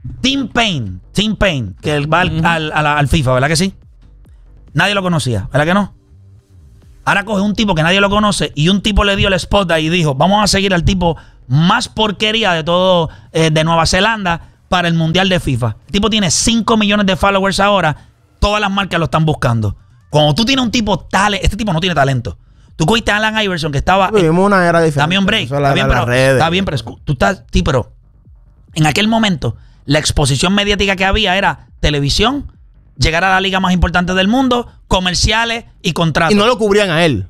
Tim Payne, Tim Payne, que va al, uh-huh. al, al, al FIFA, ¿verdad que sí? Nadie lo conocía, ¿verdad que no? Ahora coge un tipo que nadie lo conoce y un tipo le dio el spot y dijo, vamos a seguir al tipo más porquería de todo eh, de Nueva Zelanda para el Mundial de FIFA. El tipo tiene cinco millones de followers ahora, todas las marcas lo están buscando. Cuando tú tienes un tipo tal, este tipo no tiene talento. Tú cogiste a Allen Iverson que estaba... Tuvimos una era diferente. También break. Está bien, pero... Está bien, pero... Tú estás... Sí, pero... En aquel momento, la exposición mediática que había era televisión, llegar a la liga más importante del mundo, comerciales y contratos. Y no lo cubrían a él.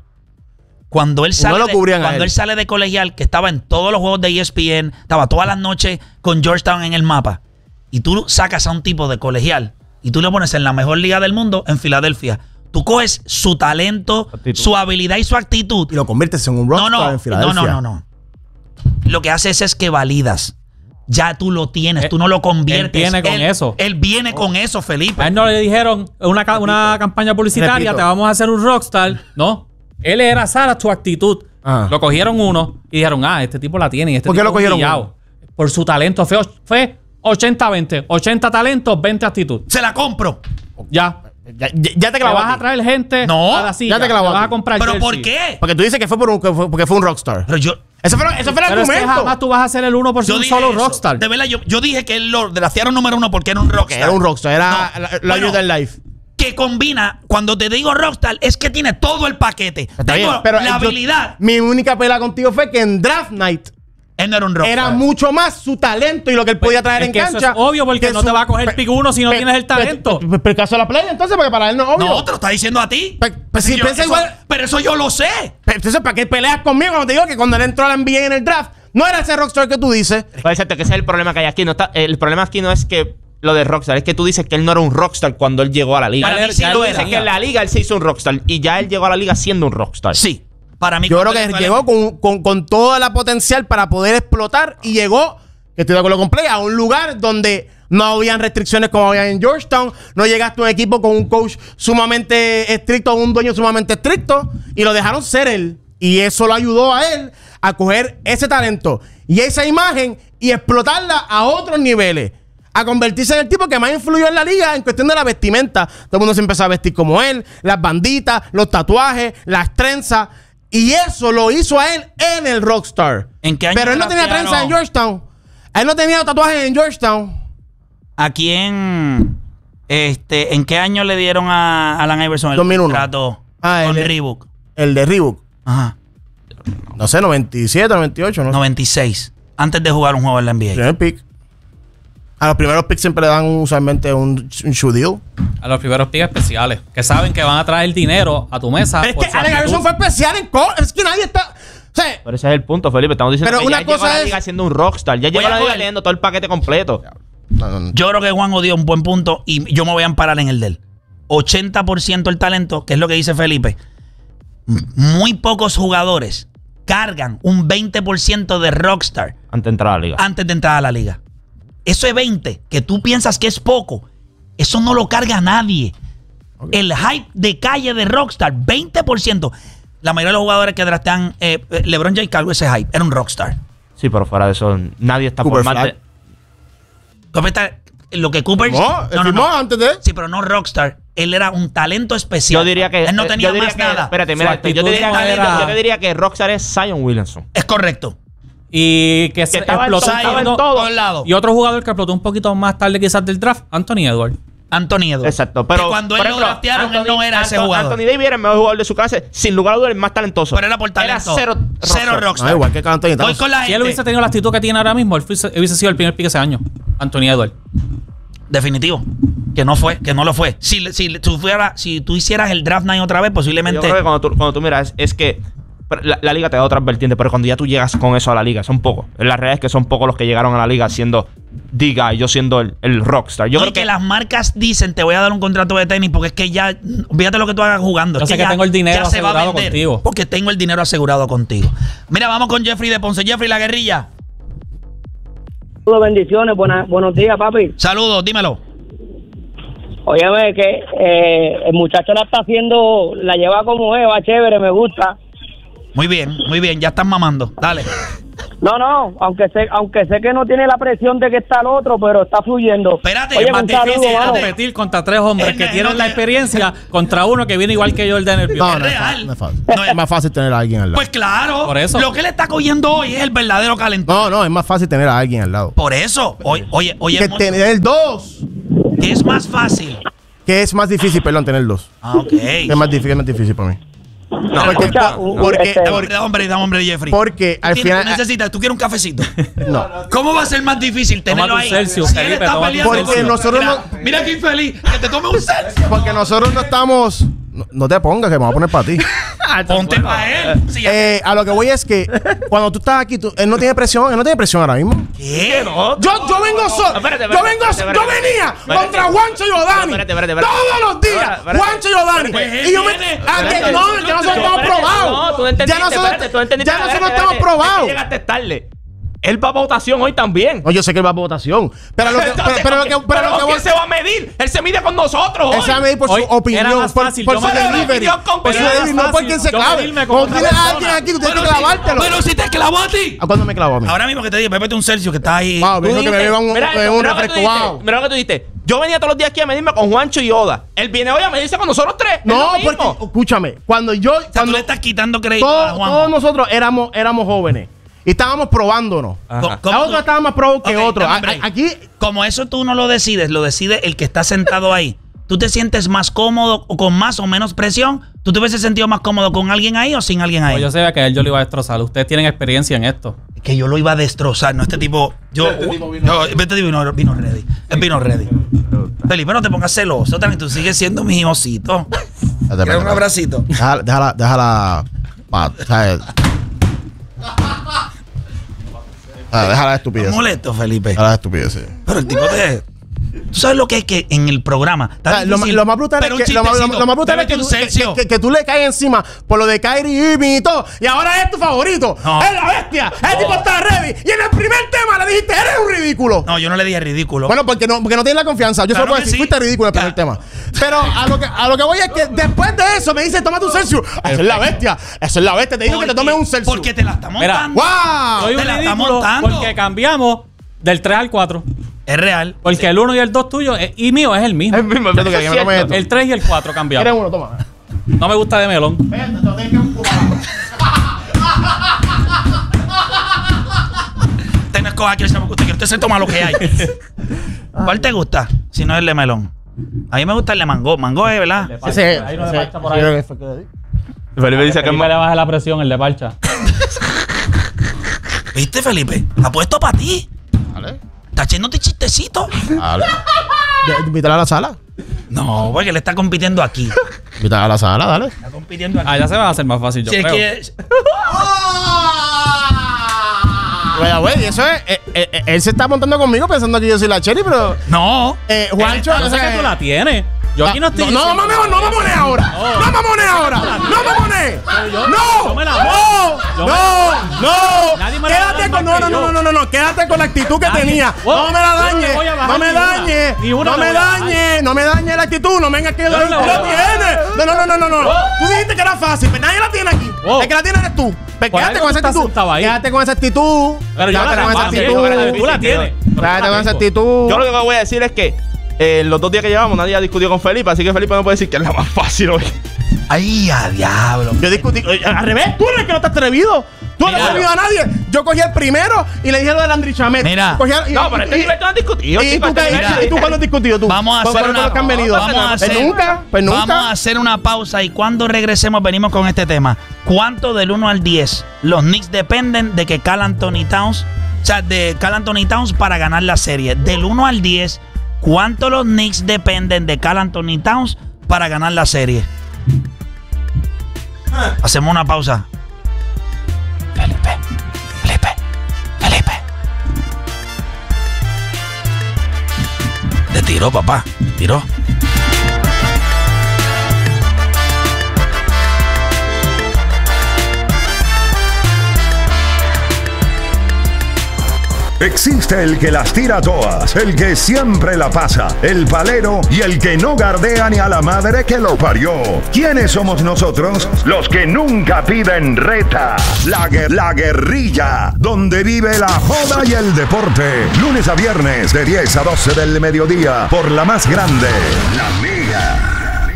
Cuando él sale, no lo de, cubrían cuando a él. él sale de colegial, que estaba en todos los juegos de E S P N, estaba todas las noches con Georgetown en el mapa, y tú sacas a un tipo de colegial y tú lo pones en la mejor liga del mundo, en Filadelfia. Tú coges su talento, actitud. Su habilidad y su actitud. Y lo conviertes en un rockstar no, no, en Filadelfia. No, no, no, no. Lo que haces es que validas. Ya tú lo tienes, él, tú no lo conviertes. Él viene con él, eso. Él viene oh. con eso, Felipe. A él no le dijeron una, una campaña publicitaria, Repito. Te vamos a hacer un rockstar. No. Él era Sara, tu actitud. Ah. Lo cogieron uno y dijeron, ah, este tipo la tiene. Y este ¿Por qué tipo lo cogieron uno? Por su talento. Fue, fue ochenta veinte. ochenta talentos, veinte actitud. Se la compro. Ya. Ya, ya, ya te clavó. Te vas a traer gente no, a la silla. Ya te clavó. Te vas a comprar ¿Pero jersey. por qué? Porque tú dices que fue por un, que fue, porque fue un rockstar. Pero yo... Eso fue, eso fue el Pero argumento. Es que jamás tú vas a ser el uno por ser un solo eso. rockstar. De verdad, yo, yo dije que él lo draftearon número uno porque era un rockstar. Era un rockstar, era no. la, la bueno, del life. Que combina, cuando te digo rockstar, es que tiene todo el paquete. Está Tengo bien, pero la yo, habilidad. Mi única pelea contigo fue que en Draft Night él no era un rockstar. Era mucho más su talento y lo que él podía traer es en que cancha. Eso es obvio porque no su, te va a coger pick uno si no pe, tienes el talento. Pero el caso de la play, entonces, porque para él no es obvio. No, te lo está diciendo a ti. Pe, pe, si yo, piensa eso, igual, pero eso yo lo sé. Pero entonces, ¿para qué peleas conmigo cuando te digo que cuando él entró a la N B A en el draft, no era ese rockstar que tú dices? Puede ser que ese es el problema que hay aquí. No está, el problema aquí no es que lo de rockstar, es que tú dices que él no era un rockstar cuando él llegó a la liga. Para mí sí tú lo dices era. que en la liga él se hizo un rockstar y ya él llegó a la liga siendo un rockstar. Sí. Para mí, yo creo que llegó con, con, con toda la potencial para poder explotar y llegó, que estoy de acuerdo con Play, a un lugar donde no habían restricciones como había en Georgetown. No llegaste a un equipo con un coach sumamente estricto, un dueño sumamente estricto, y lo dejaron ser él. Y eso lo ayudó a él a coger ese talento y esa imagen y explotarla a otros niveles. A convertirse en el tipo que más influyó en la liga en cuestión de la vestimenta. Todo el mundo se empezó a vestir como él, las banditas, los tatuajes, las trenzas. Y eso lo hizo a él en el Rockstar. ¿En qué año Pero él no tenía draftearon? trenza en Georgetown. Él no tenía tatuajes en Georgetown. ¿A quién? Este, ¿En qué año le dieron a Allen Iverson el dos mil uno. contrato Ah, con el, Reebok? El de Reebok. Ajá. No sé, noventa y siete, noventa y ocho, no sé. noventa y seis. Antes de jugar un juego en la N B A. Primer pick. A los primeros picks siempre le dan usualmente un, un shoe deal. A los primeros picks especiales. Que saben que van a traer dinero a tu mesa. Pero es que Allen Iverson fue especial en co Es que nadie está... O sea, pero ese es el punto, Felipe. Estamos diciendo pero que una ya llegó a cosa la es- liga siendo un rockstar. Ya llegó a la liga coger- teniendo todo el paquete completo. no, no, no. Yo creo que Juan dio un buen punto y yo me voy a amparar en el de él. ochenta por ciento el talento, que es lo que dice Felipe. M- Muy pocos jugadores cargan un veinte por ciento de rockstar Antes de entrar a la liga. antes de entrar a la liga. Eso es veinte, que tú piensas que es poco. Eso no lo carga nadie. Okay. El hype de calle de rockstar, veinte por ciento. La mayoría de los jugadores que draftean, eh, LeBron James cargó ese hype. Era un rockstar. Sí, pero fuera de eso, nadie está Cooper por más Flag. de... Cooper está- Lo que Cooper... No, él firmó antes de... Sí, pero no rockstar. Él era un talento especial. Yo diría que... Él no eh, tenía yo diría más que- nada. Espérate, Su mira, esto, yo, te actitud diría no que, era- yo te diría que rockstar es Zion Williamson. Es correcto. Y que, se estaba en explotó. todo, estaba en no, todo. Todos lados. Y otro jugador que explotó un poquito más tarde quizás del draft, Anthony Edwards. Anthony Edwards. Exacto, pero... Que cuando por él lo ejemplo, draftearon, él no era ese Anthony- jugador. Anthony Davis era el mejor jugador de su clase. Sin lugar a dudas, el más talentoso. Pero era por talento. Era cero Cero rockstar. rockstar. No, igual que Anthony Voy Towns. con la Si él gente. hubiese tenido la actitud que tiene ahora mismo, él fuese- hubiese sido el primer pick ese año. Anthony Edwards. Definitivo. Que no fue, que no lo fue. Si, si, tú, fuera, si tú hicieras el draft night otra vez, posiblemente... Yo creo que cuando tú, cuando tú miras, es que la, la liga te da otras vertientes, pero cuando ya tú llegas con eso a la liga, son pocos. La realidad es que son pocos los que llegaron a la liga siendo the guy, yo siendo el, el rockstar. Yo No, creo y que, que, las marcas dicen, te voy a dar un contrato de tenis porque es que ya, olvídate lo que tú hagas jugando. Yo es sé que ya- tengo el dinero ya se va a asegurado vender, contigo. Porque tengo el dinero asegurado contigo. Mira, vamos con Jeffrey de Ponce. Jeffrey, la guerrilla. Saludos, bendiciones, buenas, buenos días, papi. Saludos, dímelo. Óyeme, que eh, el muchacho la está haciendo, la lleva como es, va chévere, me gusta. Muy bien, muy bien, ya están mamando. Dale. No, no, aunque sé, aunque sé que no tiene la presión de que está el otro, pero está fluyendo. Espérate, Oye, es más un saludo, difícil, vamos. Competir contra tres hombres Es que ne- tienen no la te- experiencia contra uno que viene igual que Jordan el No, no es, real. fácil, no es fácil. No, es más fácil tener a alguien al lado. Pues claro, Por eso. lo que le está cogiendo hoy es el verdadero calentón. no, no, es más fácil tener a alguien al lado. Por eso, oye, oye, oye, Que mo- tener dos. que es más fácil. Que es más difícil, perdón, tener dos. Ah, ok. Que es más difícil, es más difícil para mí. No, porque, escucha, por- un- porque, este- porque- Dame hombre, dame hombre, Jeffrey. porque Tú al tienes- final. tú necesitas, tú quieres un cafecito. No. ¿Cómo va a ser más difícil tenerlo Tómate ahí? un Celsius, Si él Felipe, está tómate un peleando Porque con- nosotros mira, no- mira qué infeliz, que te tome un Celsius. Porque nosotros no estamos. No, no te pongas, que me voy a poner para ti. Ponte para él. Si ya- Eh, a lo que voy es que cuando tú estás aquí, tú- él no tiene presión, él no tiene presión ahora mismo. ¿Qué? no. Yo, yo vengo solo. Espérate, espérate, Yo vengo espérate, so- espérate, Yo espérate. venía Espérate. contra Juancho y Odani. Espérate, espérate, espérate. Todos los días. Espérate, espérate. Juancho y Odani. Pues él Y yo me. viene- Ah, que Espérate. no, ya nosotros Espérate, estamos probados. No, tú no entendiste. Ya nosotros, espérate, tú no entendiste. ya nosotros Espérate, estamos espérate. probados. Llegaste tarde. Él va a votación hoy también. No, yo sé que él va a votación. Pero lo que, pero, Entonces, pero lo ¿con que, quién- pero lo ¿con que quién voy se va a medir? Él se mide con nosotros. Él se va a medir por Hoy su opinión, era más por, fácil, por yo su me- delivery. era más Por su fácil, delivery, no por quien se yo clave. medirme con Cuando otra tienes a persona. alguien aquí, tú tienes Pero que si- clavártelo. pero si te clavó a ti. ¿A cuándo me clavó a mí? Ahora mismo que te dije, bébete un Celsius que está ahí. Wow, me Tú dijo que me dijiste- beba un, mira un, esto, un mira lo que tú refresco. dijiste, Wow. Mira lo que tú dijiste. Yo venía todos los días aquí a medirme con Juancho y Oda. Él viene hoy a medirse con nosotros tres. Es No, lo mismo. porque, escúchame, cuando yo. O sea, tú Cuando le estás quitando crédito a todos, Juan. todos nosotros éramos, éramos jóvenes y estábamos probándonos. Ajá. ¿Cómo A otros tú- estaban más probados que Ok, otros. dame A- un break. a- Aquí, Como eso tú no lo decides, lo decide el que está sentado ahí. ¿Tú te sientes más cómodo o con más o menos presión? ¿Tú te hubieses sentido más cómodo con alguien ahí o sin alguien ahí? Pues yo sabía que a él yo lo iba a destrozar. Ustedes tienen experiencia en esto. Que yo lo iba a destrozar, no este tipo. Yo, este tipo vino, no, este tipo vino, vino ready. Él vino ready. Felipe, no te pongas celoso, también tú sigues siendo mi osito. ¿Quieres un abracito? Déjala, déjala, déjala. pa- ¿sabes? Ah, déjala de estupidez. Molesto, Felipe. Déjala de estupidez. Pero el tipo te. ¿Tú sabes lo que es que en el programa? O está sea, lo, ma- difícil, lo más brutal pero es que, un lo, ma- lo- chistecito, lo más brutal es bébete que, un tú, que, Celsius. que- que tú le caes encima por lo de Kyrie Irving y todo. Y ahora es tu favorito. No. Es la bestia. El tipo está ready. Y en el primer tema le dijiste, eres un ridículo. No, yo no le dije ridículo. Bueno, porque no, porque no tienes la confianza. Yo Claro solo puedo que decir, sí. fuiste ridículo en el primer Claro. tema. Pero a lo, que, a lo que voy es que después de eso me dice, toma tu Celsius. Eso es la bestia. Eso es la bestia. Te digo que te tomes un Celsius. Porque te la está Mira, montando. ¡Wow! Soy te un la está ridículo montando. porque cambiamos del tres al cuatro. Es real. Porque el uno y el dos tuyo es- y mío es el mismo. Es mismo, Yo eso te es quería que me tome cierto. esto. El tres y el cuatro ¿Quieres cambiamos. uno? Toma. No me gusta de melón. Usted no escoja aquí el chamo que usted quiere. Usted se toma lo que hay. ¿Cuál te gusta? Si no es el de melón. A mí me gusta el de mango. Mango es, ¿verdad? Sí, sí, Hay uno de sí, parcha por sí, ahí. creo que fue que le di. Felipe dice que es Felipe más. le baja la presión, el de parcha. ¿Viste, Felipe? Apuesto para ti. Dale. ¿Está echándote chistecito? Dale. Ya, invítala a la sala. No, porque él está compitiendo aquí. Invítala a la sala, dale. Está compitiendo aquí. Ah, ya se va a hacer más fácil, yo Si es creo. que- Vaya, güey, eso es. eh, eh, eh, él se está montando conmigo pensando que yo soy la Cherry, pero. No. Eh, Juancho, Yo o sé sea, que tú la tienes. Yo aquí no estoy. No, no, diciendo- mames, no mamones ahora. No mamones ahora. No mamones. yo- No. yo me la No. doy. Yo me No. No. Nadie me la Quédate da con. más No, que no, no, yo. no, no, no. Quédate con la actitud que Nadie. tenía. Oh, No me la yo no dañe. le voy a bajar No me ni una. dañe. Ni una No le me voy a bajar. dañe. No me dañe la actitud. No venga que Yo no lo le voy a tienes. No, no, no, no, no, no. Tú dijiste que era fácil, pero nadie la tiene aquí. Oh. El que la tiene eres tú. Pues Por quédate algo con esa tú estás actitud. sentado ahí. Quédate con esa actitud. Pero yo Quédate la con esa también, actitud. tú la tienes. Quédate con esa actitud. Yo lo que voy a decir es que eh, los dos días que llevamos nadie ha discutido con Felipe, así que Felipe no puede decir que es la más fácil hoy. Ay, a diablo. Yo discutí. Oye, al revés, tú eres el que no te has atrevido. Tú no te has Mira. atrevido a nadie. Yo cogí el primero y le dije lo del Andri Chamet. Mira. Cogí el- y- No, pero este y- nivel tú no has discutido. ¿Y chico, tú, este qué- nivel- ¿Y tú cuándo has discutido tú? Vamos a Con- hacer con una los que han venido. vamos a Pues hacer- nunca, pues nunca. Vamos a hacer una pausa y cuando regresemos venimos con este tema. ¿Cuánto del uno al diez los Knicks dependen de que Karl Anthony Towns, o sea, de Karl Anthony Towns para ganar la serie? Del uno al diez, ¿cuánto los Knicks dependen de Karl Anthony Towns para ganar la serie? Hacemos una pausa. Felipe, Felipe, Felipe. Te tiró, papá. Te tiró. Existe el que las tira todas, el que siempre la pasa, el palero y el que no gardea ni a la madre que lo parió. ¿Quiénes somos nosotros? Los que nunca piden reta. La, guer- la guerrilla, donde vive la joda y el deporte. Lunes a viernes de diez a doce del mediodía por la más grande, La Mega.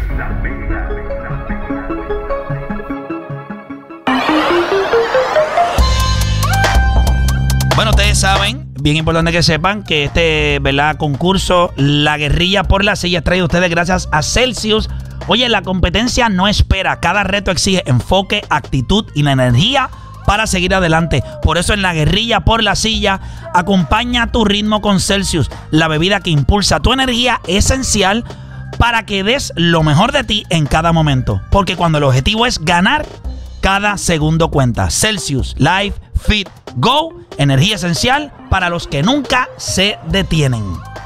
Bueno, ustedes saben, bien importante que sepan que este, ¿verdad?, concurso, La Guerrilla por la Silla, es traído a ustedes gracias a Celsius. Oye, la competencia no espera. Cada reto exige enfoque, actitud y la energía para seguir adelante. Por eso en La Guerrilla por la Silla, acompaña tu ritmo con Celsius, la bebida que impulsa tu energía esencial para que des lo mejor de ti en cada momento. Porque cuando el objetivo es ganar, cada segundo cuenta. Celsius Life Fit Go, energía esencial para los que nunca se detienen.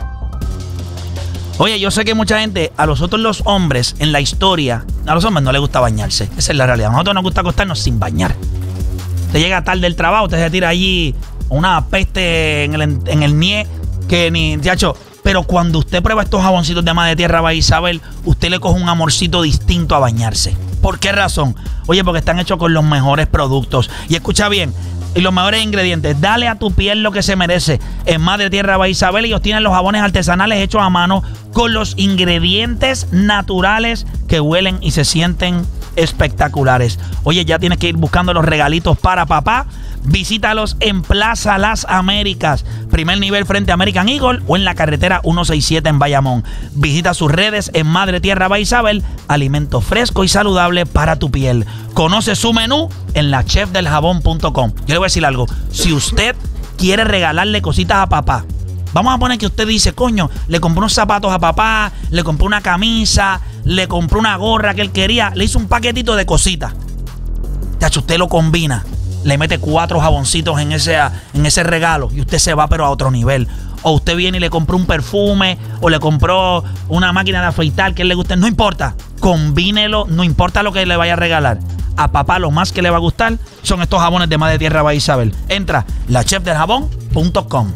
Oye, yo sé que mucha gente, a nosotros los hombres en la historia, a los hombres no les gusta bañarse. Esa es la realidad. A nosotros nos gusta acostarnos sin bañar. Te llega tarde del trabajo, te se tira allí una peste en el, en el nie que ni, chacho. Pero cuando usted prueba estos jaboncitos de Madre Tierra Bahía Isabel, usted le coge un amorcito distinto a bañarse. ¿Por qué razón? Oye, porque están hechos con los mejores productos. Y escucha bien, y los mejores ingredientes. Dale a tu piel lo que se merece. En Madre Tierra Bahía Isabel ellos tienen los jabones artesanales hechos a mano con los ingredientes naturales que huelen y se sienten espectaculares. Oye, ya tienes que ir buscando los regalitos para papá. Visítalos en Plaza Las Américas, primer nivel frente a American Eagle, o en la carretera ciento sesenta y siete en Bayamón. Visita sus redes en Madre Tierra Bahía Isabel, alimento fresco y saludable para tu piel. Conoce su menú en la chef del jabón punto com. Yo le voy a decir algo, si usted quiere regalarle cositas a papá, vamos a poner que usted dice, coño, le compré unos zapatos a papá, le compré una camisa, le compré una gorra que él quería, le hizo un paquetito de cositas. Tacho, usted lo combina, le mete cuatro jaboncitos en ese, en ese regalo y usted se va pero a otro nivel. O usted viene y le compró un perfume o le compró una máquina de afeitar que a él le guste. No importa, combínelo, no importa lo que le vaya a regalar. A papá lo más que le va a gustar son estos jabones de Madre Tierra Bahía Isabel. Entra la chef del jabón punto com.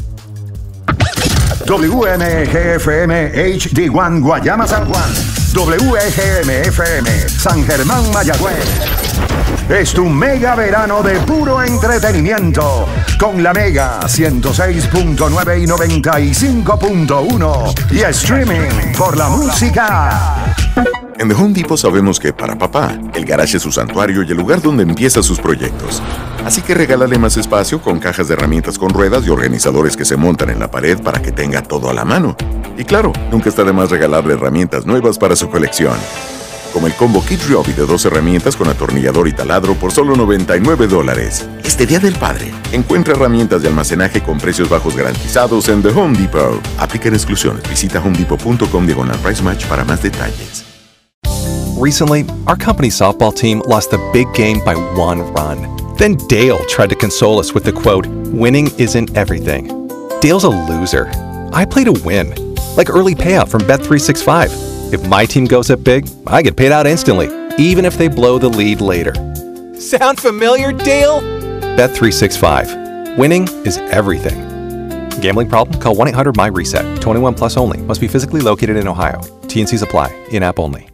W M G F M H D uno Guayama San Juan. W G M F M San Germán Mayagüez. Es tu mega verano de puro entretenimiento con la Mega ciento seis punto nueve y noventa y cinco punto uno y streaming por la música. En The Home Depot sabemos que para papá, el garage es su santuario y el lugar donde empieza sus proyectos. Así que regálale más espacio con cajas de herramientas con ruedas y organizadores que se montan en la pared para que tenga todo a la mano. Y claro, nunca está de más regalarle herramientas nuevas para su colección. Como el combo Kit Ryobi de dos herramientas con atornillador y taladro por solo noventa y nueve dólares. Este Día del Padre, encuentra herramientas de almacenaje con precios bajos garantizados en The Home Depot. Aplican exclusiones. Visita home depot punto com diagonal price match para más detalles. Recently, our company's softball team lost the big game by one run. Then Dale tried to console us with the quote, "Winning isn't everything." Dale's a loser. I play to win. Like early payout from Bet three sixty-five. If my team goes up big, I get paid out instantly, even if they blow the lead later. Sound familiar, Dale? Bet three sixty-five. Winning is everything. Gambling problem? Call one eight hundred my reset. twenty-one plus only. Must be physically located in Ohio. T and C's apply. In-app only.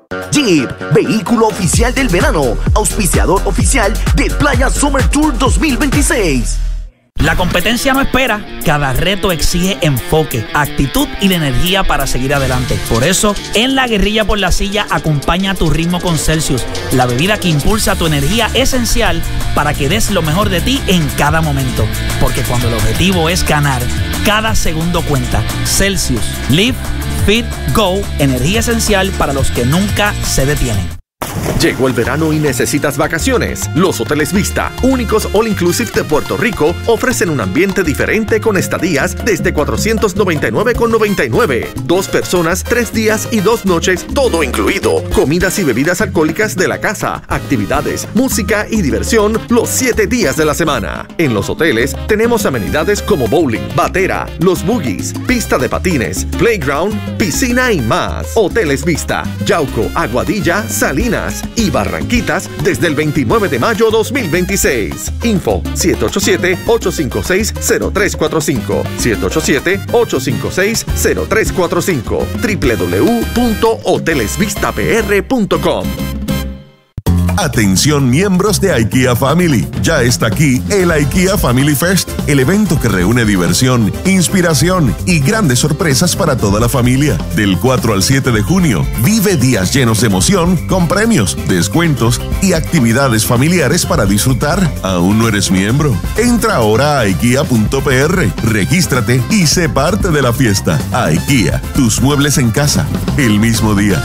Jeep, vehículo oficial del verano, auspiciador oficial de Playa Summer Tour dos mil veintiséis. La competencia no espera, cada reto exige enfoque, actitud y la energía para seguir adelante. Por eso, en La Guerrilla por la Silla, acompaña tu ritmo con Celsius, la bebida que impulsa tu energía esencial para que des lo mejor de ti en cada momento. Porque cuando el objetivo es ganar, cada segundo cuenta. Celsius, Live, Fit, Go, energía esencial para los que nunca se detienen. Llegó el verano y necesitas vacaciones. Los Hoteles Vista, únicos all inclusive de Puerto Rico, ofrecen un ambiente diferente con estadías desde cuatrocientos noventa y nueve con noventa y nueve. Dos personas, tres días y dos noches, todo incluido. Comidas y bebidas alcohólicas de la casa, actividades, música y diversión los siete días de la semana. En los hoteles tenemos amenidades como bowling, batera, los boogies, pista de patines, playground, piscina y más. Hoteles Vista, Yauco, Aguadilla, Salinas. y Barranquitas desde el veintinueve de mayo dos mil veintiséis. Info siete ocho siete, ocho cinco seis, cero tres cuatro cinco, siete ocho siete, ocho cinco seis, cero tres cuatro cinco, doble u doble u doble u punto hoteles vista p r punto com. Atención miembros de IKEA Family, ya está aquí el IKEA Family Fest, el evento que reúne diversión, inspiración y grandes sorpresas para toda la familia. Del cuatro al siete de junio, vive días llenos de emoción con premios, descuentos y actividades familiares para disfrutar. ¿Aún no eres miembro? Entra ahora a ikea punto p r, regístrate y sé parte de la fiesta. IKEA, tus muebles en casa, el mismo día.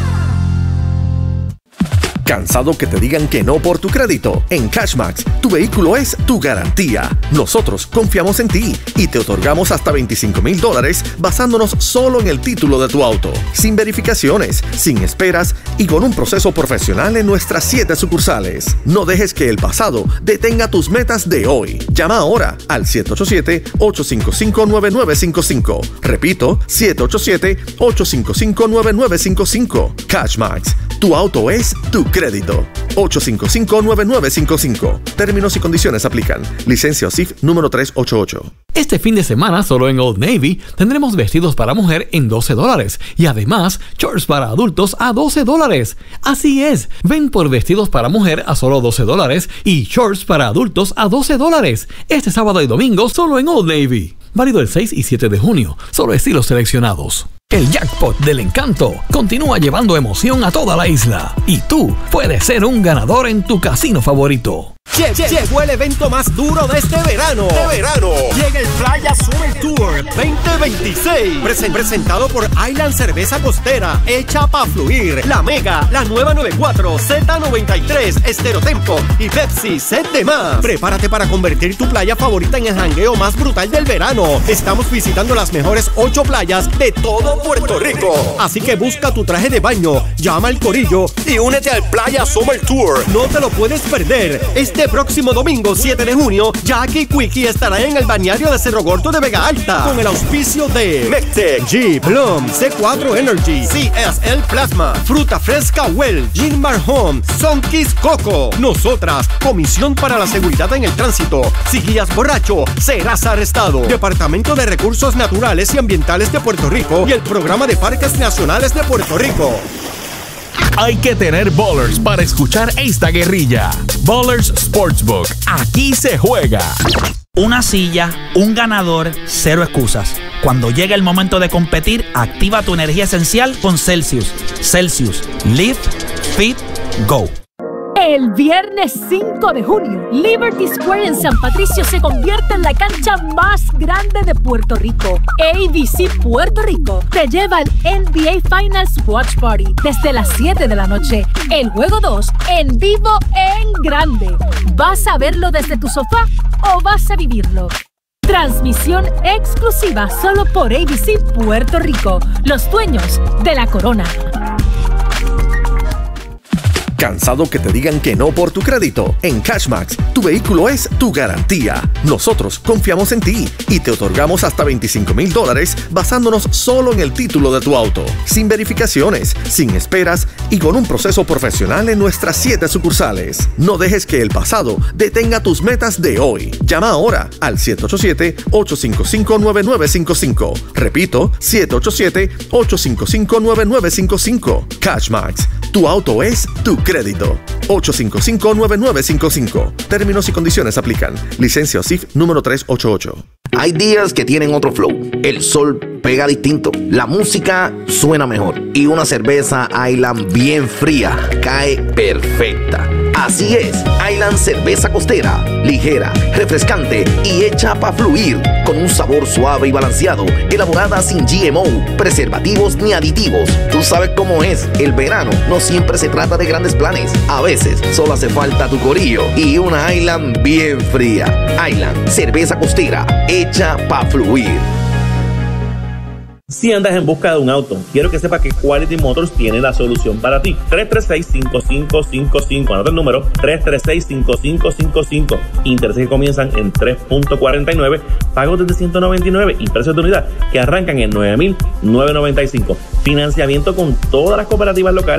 ¿Cansado que te digan que no por tu crédito? En Cashmax, tu vehículo es tu garantía. Nosotros confiamos en ti y te otorgamos hasta veinticinco mil dólares basándonos solo en el título de tu auto, sin verificaciones, sin esperas y con un proceso profesional en nuestras siete sucursales. No dejes que el pasado detenga tus metas de hoy. Llama ahora al siete ocho siete, ocho cinco cinco, nueve nueve cinco cinco. Repito, siete ocho siete, ocho cinco cinco, nueve nueve cinco cinco. Cashmax, tu auto es tu crédito. ocho cinco cinco, nueve nueve cinco cinco. Términos y condiciones aplican. Licencia O S I F número trescientos ochenta y ocho. Este fin de semana, solo en Old Navy, tendremos vestidos para mujer en doce dólares y además shorts para adultos a doce dólares. Así es, ven por vestidos para mujer a solo doce dólares y shorts para adultos a doce dólares. Este sábado y domingo solo en Old Navy. Válido el seis y siete de junio, solo estilos seleccionados. El jackpot del encanto continúa llevando emoción a toda la isla y tú puedes ser un ganador en tu casino favorito. Llegó el evento más duro de este verano. De verano. Llega el Playa Summer Tour veinte veintiséis. Presen- presentado por Island Cerveza Costera, hecha pa' fluir. La Mega, la nueva noventa y cuatro, Z noventa y tres, Estereotempo y Pepsi, set de más. Prepárate para convertir tu playa favorita en el jangueo más brutal del verano. Estamos visitando las mejores ocho playas de todo Puerto Rico. Así que busca tu traje de baño, llama al corillo y únete al Playa Summer Tour. No te lo puedes perder. Este próximo domingo siete de junio, Jackie Quickie estará en el balneario de Cerro Gordo de Vega Alta con el auspicio de Mectec, Jeep, Plum, C cuatro Energy, C S L Plasma, Fruta Fresca Well, Gilmar Home, Sunkist Coco. Nosotras, Comisión para la Seguridad en el Tránsito. Si guías borracho, serás arrestado. Departamento de Recursos Naturales y Ambientales de Puerto Rico y el Programa de Parques Nacionales de Puerto Rico. Hay que tener Ballers para escuchar esta guerrilla. Ballers Sportsbook. Aquí se juega. Una silla, un ganador, cero excusas. Cuando llegue el momento de competir, activa tu energía esencial con Celsius. Celsius. Live, Fit, Go. El viernes cinco de junio, Liberty Square en San Patricio se convierte en la cancha más grande de Puerto Rico. A B C Puerto Rico te lleva al N B A Finals Watch Party desde las siete de la noche. El juego dos en vivo en grande. ¿Vas a verlo desde tu sofá o vas a vivirlo? Transmisión exclusiva solo por A B C Puerto Rico, los dueños de la corona. ¿Cansado que te digan que no por tu crédito? En Cashmax, tu vehículo es tu garantía. Nosotros confiamos en ti y te otorgamos hasta veinticinco mil dólares basándonos solo en el título de tu auto, sin verificaciones, sin esperas y con un proceso profesional en nuestras siete sucursales. No dejes que el pasado detenga tus metas de hoy. Llama ahora al siete ocho siete, ocho cinco cinco, nueve nueve cinco cinco. Repito, siete ocho siete, ocho cinco cinco, nueve nueve cinco cinco. Cashmax, tu auto es tu crédito. ocho cinco cinco, nueve nueve cinco cinco. Términos y condiciones aplican. Licencia O S I F número trescientos ochenta y ocho. Hay días que tienen otro flow. El sol pega distinto, la música suena mejor y una cerveza Island bien fría cae perfecta. Así es, Island Cerveza Costera, ligera, refrescante y hecha para fluir, con un sabor suave y balanceado, elaborada sin G M O, preservativos ni aditivos. Tú sabes cómo es, el verano no siempre se trata de grandes planes, a veces solo hace falta tu corillo y una Island bien fría. Island Cerveza Costera, hecha para fluir. Si andas en busca de un auto, quiero que sepas que Quality Motors tiene la solución para ti. tres tres seis, cinco cinco cinco cinco. Anota el número tres tres seis, cinco cinco cinco cinco. Intereses que comienzan en tres punto cuarenta y nueve, pagos desde ciento noventa y nueve y precios de unidad que arrancan en nueve mil novecientos noventa y cinco. Financiamiento con todas las cooperativas locales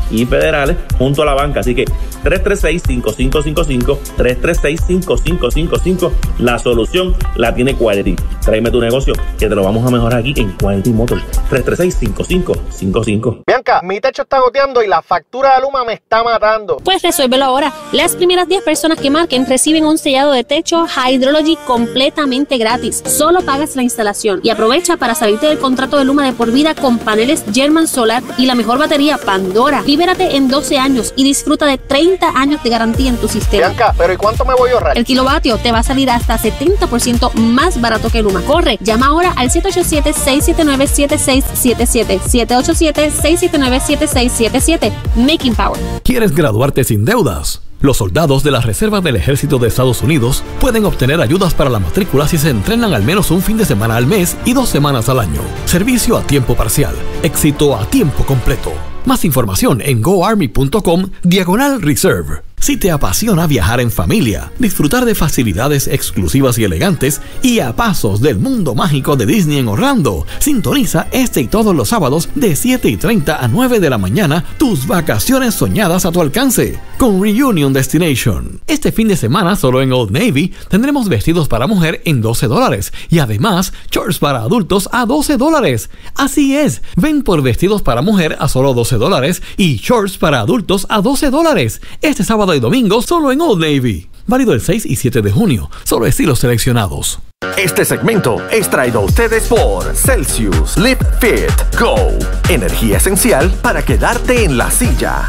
y federales junto a la banca. Así que tres tres seis, cinco cinco cinco cinco, tres tres seis, cinco cinco cinco cinco. La solución la tiene Quality. Tráeme tu negocio que te lo vamos a mejorar aquí en Quality Motors. tres tres seis, cinco cinco cinco cinco. Bianca, mi techo está goteando y la factura de Luma me está matando. Pues resuélvelo ahora. Las primeras diez personas que marquen reciben un sellado de techo Hydrology completamente gratis. Solo pagas la instalación y aprovecha para salirte del contrato de Luma de por vida con paneles German Solar y la mejor batería Pandora. Libérate en doce años y disfruta de treinta años de garantía en tu sistema. Bianca, pero ¿y cuánto me voy a ahorrar? El kilovatio te va a salir hasta setenta por ciento más barato que Luma. Corre, llama ahora al siete ocho siete, seis siete nueve, siete seis siete siete. siete ocho siete, seis siete nueve, siete seis siete siete. Making Power. ¿Quieres graduarte sin deudas? Los soldados de la Reserva del Ejército de Estados Unidos pueden obtener ayudas para la matrícula si se entrenan al menos un fin de semana al mes y dos semanas al año. Servicio a tiempo parcial. Éxito a tiempo completo. Más información en goarmy.com diagonal reserve. Si te apasiona viajar en familia, disfrutar de facilidades exclusivas y elegantes y a pasos del mundo mágico de Disney en Orlando, sintoniza este y todos los sábados de siete y treinta a nueve de la mañana tus vacaciones soñadas a tu alcance con Reunion Destination. Este fin de semana solo en Old Navy tendremos vestidos para mujer en doce dólares y además shorts para adultos a doce dólares. Así es, ven por vestidos para mujer a solo doce dólares y shorts para adultos a doce dólares. Este sábado y domingo solo en Old Navy. Válido el seis y siete de junio. Solo estilos seleccionados. Este segmento es traído a ustedes por Celsius Live Fit Go. Energía esencial para quedarte en la silla.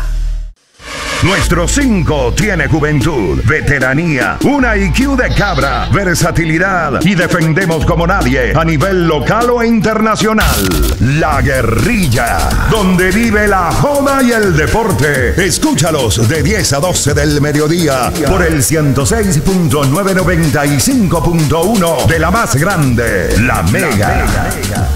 Nuestro cinco tiene juventud, veteranía, una I Q de cabra, versatilidad y defendemos como nadie a nivel local o internacional. La Guerrilla, donde vive la joda y el deporte. Escúchalos de diez a doce del mediodía por el ciento seis punto nueve noventa y cinco punto uno de la más grande, La Mega.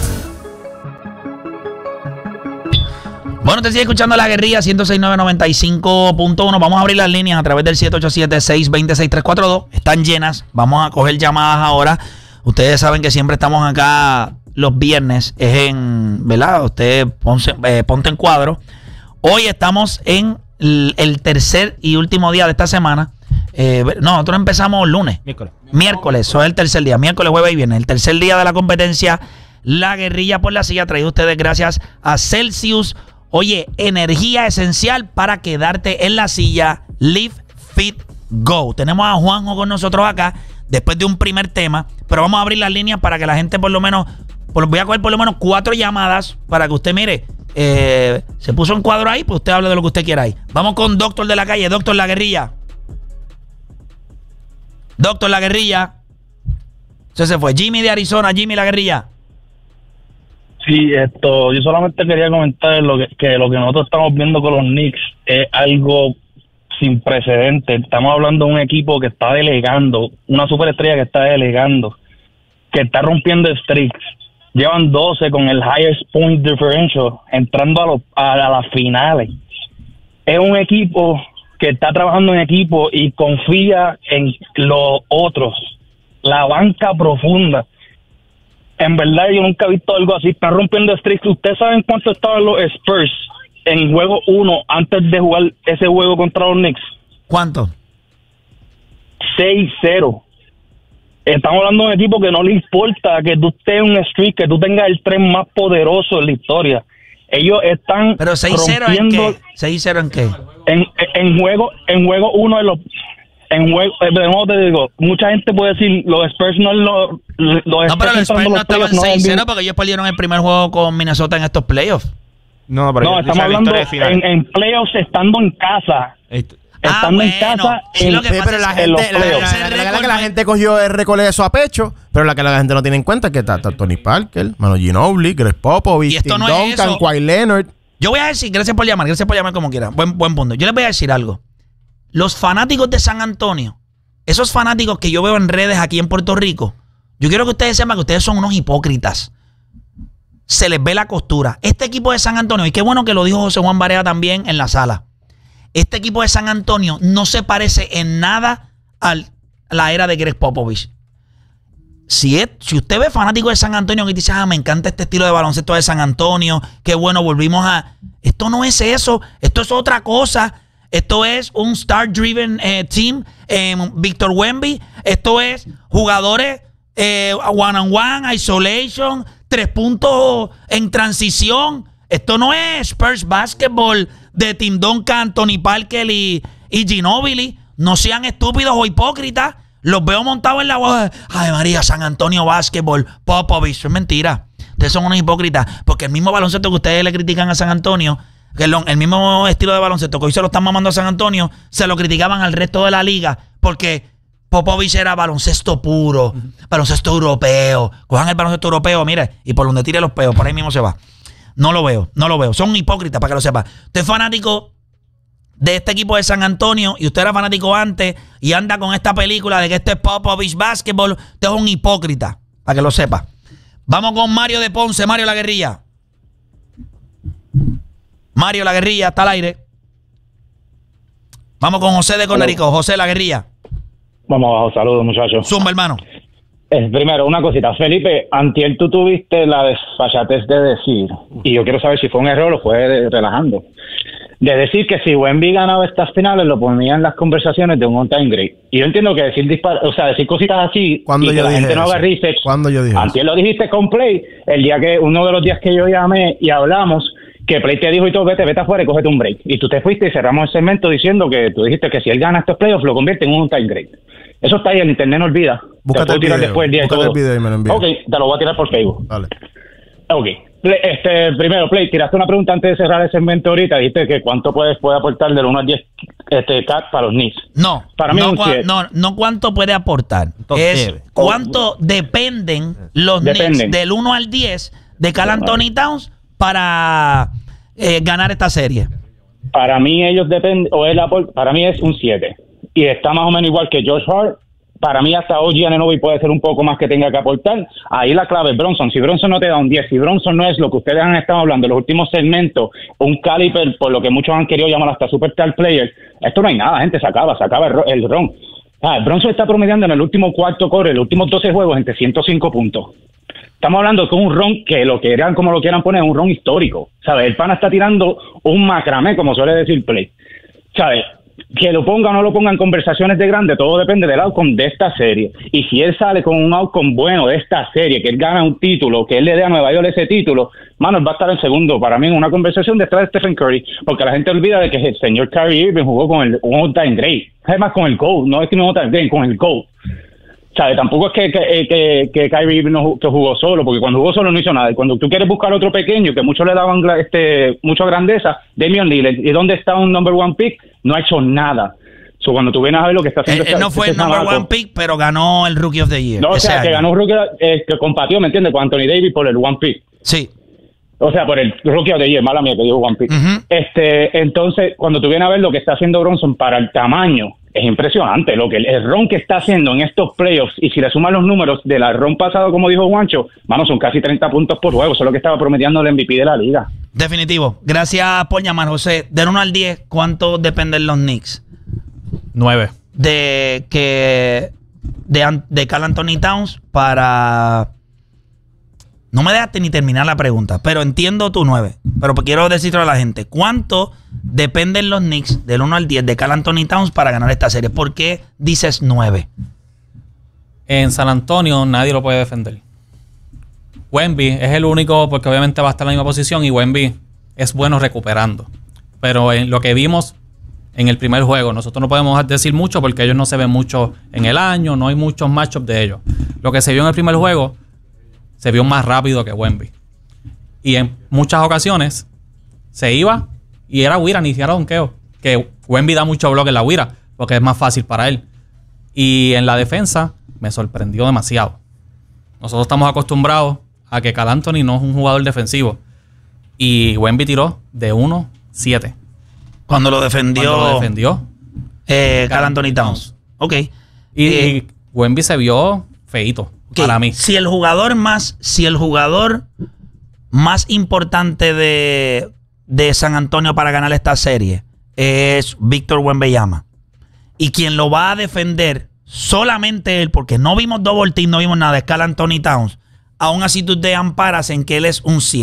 Bueno, te sigue escuchando La Guerrilla ciento seis punto nueve noventa y cinco punto uno. Vamos a abrir las líneas a través del siete ocho siete, seis dos cero, seis tres cuatro dos. Están llenas. Vamos a coger llamadas ahora. Ustedes saben que siempre estamos acá los viernes. Es en, ¿verdad? Usted ponse, eh, ponte en cuadro. Hoy estamos en el, el tercer y último día de esta semana. Eh, no, nosotros empezamos lunes. Miércoles. Miércoles. Eso es el tercer día. Miércoles, jueves y viernes. El tercer día de la competencia. La Guerrilla por la Silla. Traído ustedes gracias a Celsius. Oye, energía esencial para quedarte en la silla. Live Fit Go. Tenemos a Juanjo con nosotros acá después de un primer tema, pero vamos a abrir las líneas para que la gente por lo menos, por, voy a coger por lo menos cuatro llamadas para que usted mire, eh, se puso un cuadro ahí, pues usted hable de lo que usted quiera ahí. Vamos con Doctor de la Calle. Doctor La Guerrilla. Doctor La Guerrilla. Eso se fue. Jimmy de Arizona. Jimmy La Guerrilla. Sí, esto, yo solamente quería comentar lo que, que lo que nosotros estamos viendo con los Knicks es algo sin precedentes. Estamos hablando de un equipo que está delegando, una superestrella que está delegando, que está rompiendo streaks. Llevan doce con el highest point differential, entrando a, los, a, a las finales. Es un equipo que está trabajando en equipo y confía en los otros. La banca profunda. En verdad, yo nunca he visto algo así. Están rompiendo streaks. ¿Ustedes saben cuánto estaban los Spurs en juego uno antes de jugar ese juego contra los Knicks? ¿Cuánto? seis cero. Estamos hablando de un equipo que no le importa que tú estés en un streak, que tú tengas el tren más poderoso de la historia. Ellos están ¿Pero seis cero en qué? ¿seis cero en qué? En, en juego en juego uno de los... En juego, de nuevo te digo, mucha gente puede decir, los Spurs no los... los no, pero los Spurs no estaban seis cero porque ellos perdieron el primer juego con Minnesota en estos playoffs. No, pero no, estamos hablando en, en playoffs estando en casa. Esto. Estando Ah, bueno. en casa, sí, en, lo que pasa pero en la los gente, la, playoffs. la, la, la, la que la gente cogió el récord de eso a pecho, pero la que la gente no tiene en cuenta es que está, está Tony Parker, Manu Ginobili, Greg Popovich, Y esto Tim no es Duncan, eso. Kawhi Leonard. Yo voy a decir, gracias por llamar, gracias por llamar como quiera. Buen, buen punto. Yo les voy a decir algo. Los fanáticos de San Antonio, esos fanáticos que yo veo en redes aquí en Puerto Rico, yo quiero que ustedes sepan que ustedes son unos hipócritas. Se les ve la costura. Este equipo de San Antonio, y qué bueno que lo dijo José Juan Barea también en la sala, este equipo de San Antonio no se parece en nada a la era de Greg Popovich. Si, es, si usted ve fanático de San Antonio que dice, ah, me encanta este estilo de baloncesto de San Antonio, qué bueno, volvimos a... Esto no es eso. Esto es otra cosa. Esto es un star-driven eh, team. Eh, Víctor Wemby. Esto es jugadores eh, one-on-one, isolation, tres puntos en transición. Esto no es Spurs Basketball de Tim Duncan, Tony Parker y, y Ginobili. No sean estúpidos o hipócritas. Los veo montados en la boda. Ay, María, San Antonio Basketball, Popovich. Es mentira. Ustedes son unos hipócritas. Porque el mismo baloncesto que ustedes le critican a San Antonio, que el, el mismo estilo de baloncesto que hoy se lo están mamando a San Antonio, se lo criticaban al resto de la liga. Porque Popovich era baloncesto puro, uh-huh. baloncesto europeo. Cojan el baloncesto europeo, mire, y por donde tire los peos, por ahí mismo se va. No lo veo, no lo veo. Son hipócritas, para que lo sepa. Usted es fanático de este equipo de San Antonio y usted era fanático antes y anda con esta película de que este es Popovich Basketball. Usted es un hipócrita, para que lo sepa. Vamos con Mario de Ponce. Mario La Guerrilla. Mario La Guerrilla, está al aire. Vamos con José de Conérico. José La Guerrilla. Vamos abajo, saludos muchachos. Zumba, hermano. Eh, primero, una cosita. Felipe, antier tú tuviste la desfachatez de decir, y yo quiero saber si fue un error o fue relajando, de decir que si Wemby ganaba estas finales lo ponía en las conversaciones de un on-time great. Y yo entiendo que decir dispar o sea, decir cositas así cuando y que yo la dije gente no haga eso? research. Cuando yo dije Antier lo dijiste con Play, el día que, uno de los días que yo llamé y hablamos, que Play te dijo y todo, vete, vete afuera y cógete un break. Y tú te fuiste y cerramos el segmento diciendo que tú dijiste que si él gana estos playoffs lo convierte en un on-time great. Eso está ahí, el internet no olvida. Búscate te puedo tirar el video, después el día y búscate todo. el video y me lo envías. Ok, te lo voy a tirar por Facebook. Vale. Ok. Este, primero, Play, tiraste una pregunta antes de cerrar el segmento ahorita. Dijiste que cuánto puedes, puede aportar del uno al diez este, Cat para los Knicks. No, para mí no, es un cua, siete. no, no cuánto puede aportar. Entonces, es cuánto dependen los Dependen. Knicks del uno al diez de Karl Anthony Towns para eh, ganar esta serie. Para mí ellos dependen, o él aport- para mí es un siete. Y está más o menos igual que Josh Hart. Para mí hasta O G Anunoby puede ser un poco más que tenga que aportar. Ahí la clave es Bronson. Si Bronson no te da un diez, si Bronson no es lo que ustedes han estado hablando en los últimos segmentos, un caliber por lo que muchos han querido llamar hasta superstar player, esto no hay nada, gente, se acaba, se acaba el, ro- el ron. Ah, Bronson está promediando en el último cuarto core, en los últimos doce juegos, entre ciento cinco puntos. Estamos hablando con un ron que lo quieran, como lo quieran poner, es un ron histórico. ¿Sabes? El pana está tirando un macramé, como suele decir Play. ¿Sabes? Que lo ponga o no lo ponga en conversaciones de grande, todo depende del outcome de esta serie. Y si él sale con un outcome bueno de esta serie, que él gana un título, que él le dé a Nueva York ese título, mano, él va a estar en segundo para mí en una conversación detrás de Stephen Curry, porque la gente olvida de que el señor Kyrie Irving jugó con el un all-time great, además con el GOAT, no es que no all-time great, con el GOAT. ¿Sabes? Tampoco es que, que, que, que Kyrie Irving no que jugó solo, porque cuando jugó solo no hizo nada. Y cuando tú quieres buscar otro pequeño, que muchos le daban este mucha grandeza, Damian Lillard, ¿y dónde está un number one pick? No ha hecho nada. So, cuando tú vienes a ver lo que está haciendo... Él, él no fue el number one pick, pero ganó el Rookie of the Year. No, o ese sea, que año. ganó un Rookie, eh, que compatió, ¿me entiendes? Con Anthony Davis por el one pick. Sí. O sea, por el Rookie of the Year, mala mía que digo one pick. Uh-huh. Este, entonces, cuando tú vienes a ver lo que está haciendo Bronson para el tamaño, es impresionante lo que el, el ron que está haciendo en estos playoffs, y si le suman los números del ron pasado, como dijo Juancho, mano, son casi treinta puntos por juego, eso es lo que estaba promediando el M V P de la liga. Definitivo. Gracias por llamar, José. Del uno al diez, ¿cuánto dependen los Knicks? nueve. De que de, An- de Karl Anthony Towns para... No me dejaste ni terminar la pregunta, pero entiendo tu nueve. Pero quiero decirle a la gente, ¿cuánto dependen los Knicks del uno al diez de Karl Anthony Towns para ganar esta serie? ¿Por qué dices nueve? En San Antonio nadie lo puede defender. Wemby es el único, porque obviamente va a estar en la misma posición y Wemby es bueno recuperando. Pero en lo que vimos en el primer juego, nosotros no podemos decir mucho porque ellos no se ven mucho en el año, no hay muchos matchups de ellos. Lo que se vio en el primer juego se vio más rápido que Wemby. Y en muchas ocasiones se iba y era Wira, ni siquiera donqueo. Que Wemby da mucho bloque en la Wira porque es más fácil para él. Y en la defensa me sorprendió demasiado. Nosotros estamos acostumbrados a que Karl Anthony no es un jugador defensivo. Y Wemby tiró de uno siete. Cuando lo defendió, Cuando lo defendió eh, Karl Anthony Towns. Ok. Y, Eh, y Wemby se vio feíto Okay. para mí. Si el jugador más, si el jugador más importante de, de San Antonio para ganar esta serie es Víctor Wembanyama, y quien lo va a defender solamente él, porque no vimos double team, no vimos nada, es Karl Anthony Towns, aún así tú te amparas en que él es un siete. O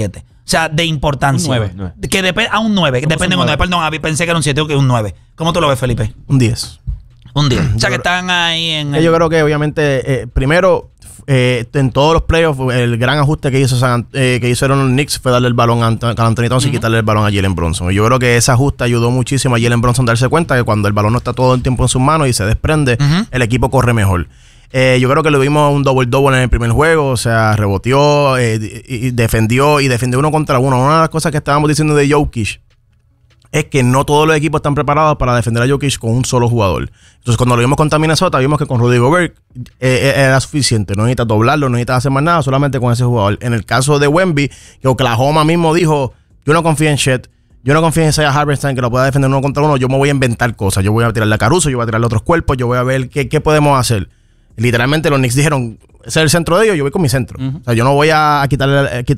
sea, de importancia. Un nueve. Que depende a un nueve. Depende de un nueve. Perdón, pensé que era un siete o que un nueve. ¿Cómo tú lo ves, Felipe? Un diez. Un diez. O sea, que están ahí en... El... Yo creo que obviamente, eh, primero, eh, en todos los playoffs, el gran ajuste que hizo San, eh, que hicieron los Knicks fue darle el balón a Anthony Towns uh-huh. y quitarle el balón a Jalen Brunson. Y yo creo que ese ajuste ayudó muchísimo a Jalen Brunson a darse cuenta que cuando el balón no está todo el tiempo en sus manos y se desprende, uh-huh. el equipo corre mejor. Eh, yo creo que lo vimos un double-double en el primer juego, o sea, reboteó, eh, y, y defendió, y defendió uno contra uno. Una de las cosas que estábamos diciendo de Jokic es que no todos los equipos están preparados para defender a Jokic con un solo jugador. Entonces, cuando lo vimos contra Minnesota, vimos que con Rudy Gobert eh, era suficiente. No necesitas doblarlo, no necesitas hacer más nada, solamente con ese jugador. En el caso de Wemby, que Oklahoma mismo dijo, yo no confío en Chet, yo no confío en Isaiah Hartenstein que lo pueda defender uno contra uno, yo me voy a inventar cosas. Yo voy a tirarle a Caruso, yo voy a tirarle a otros cuerpos, yo voy a ver qué, qué podemos hacer. Literalmente los Knicks dijeron, ese es el centro de ellos, yo voy con mi centro. Uh-huh. O sea, yo no voy a quitarle, a quitarle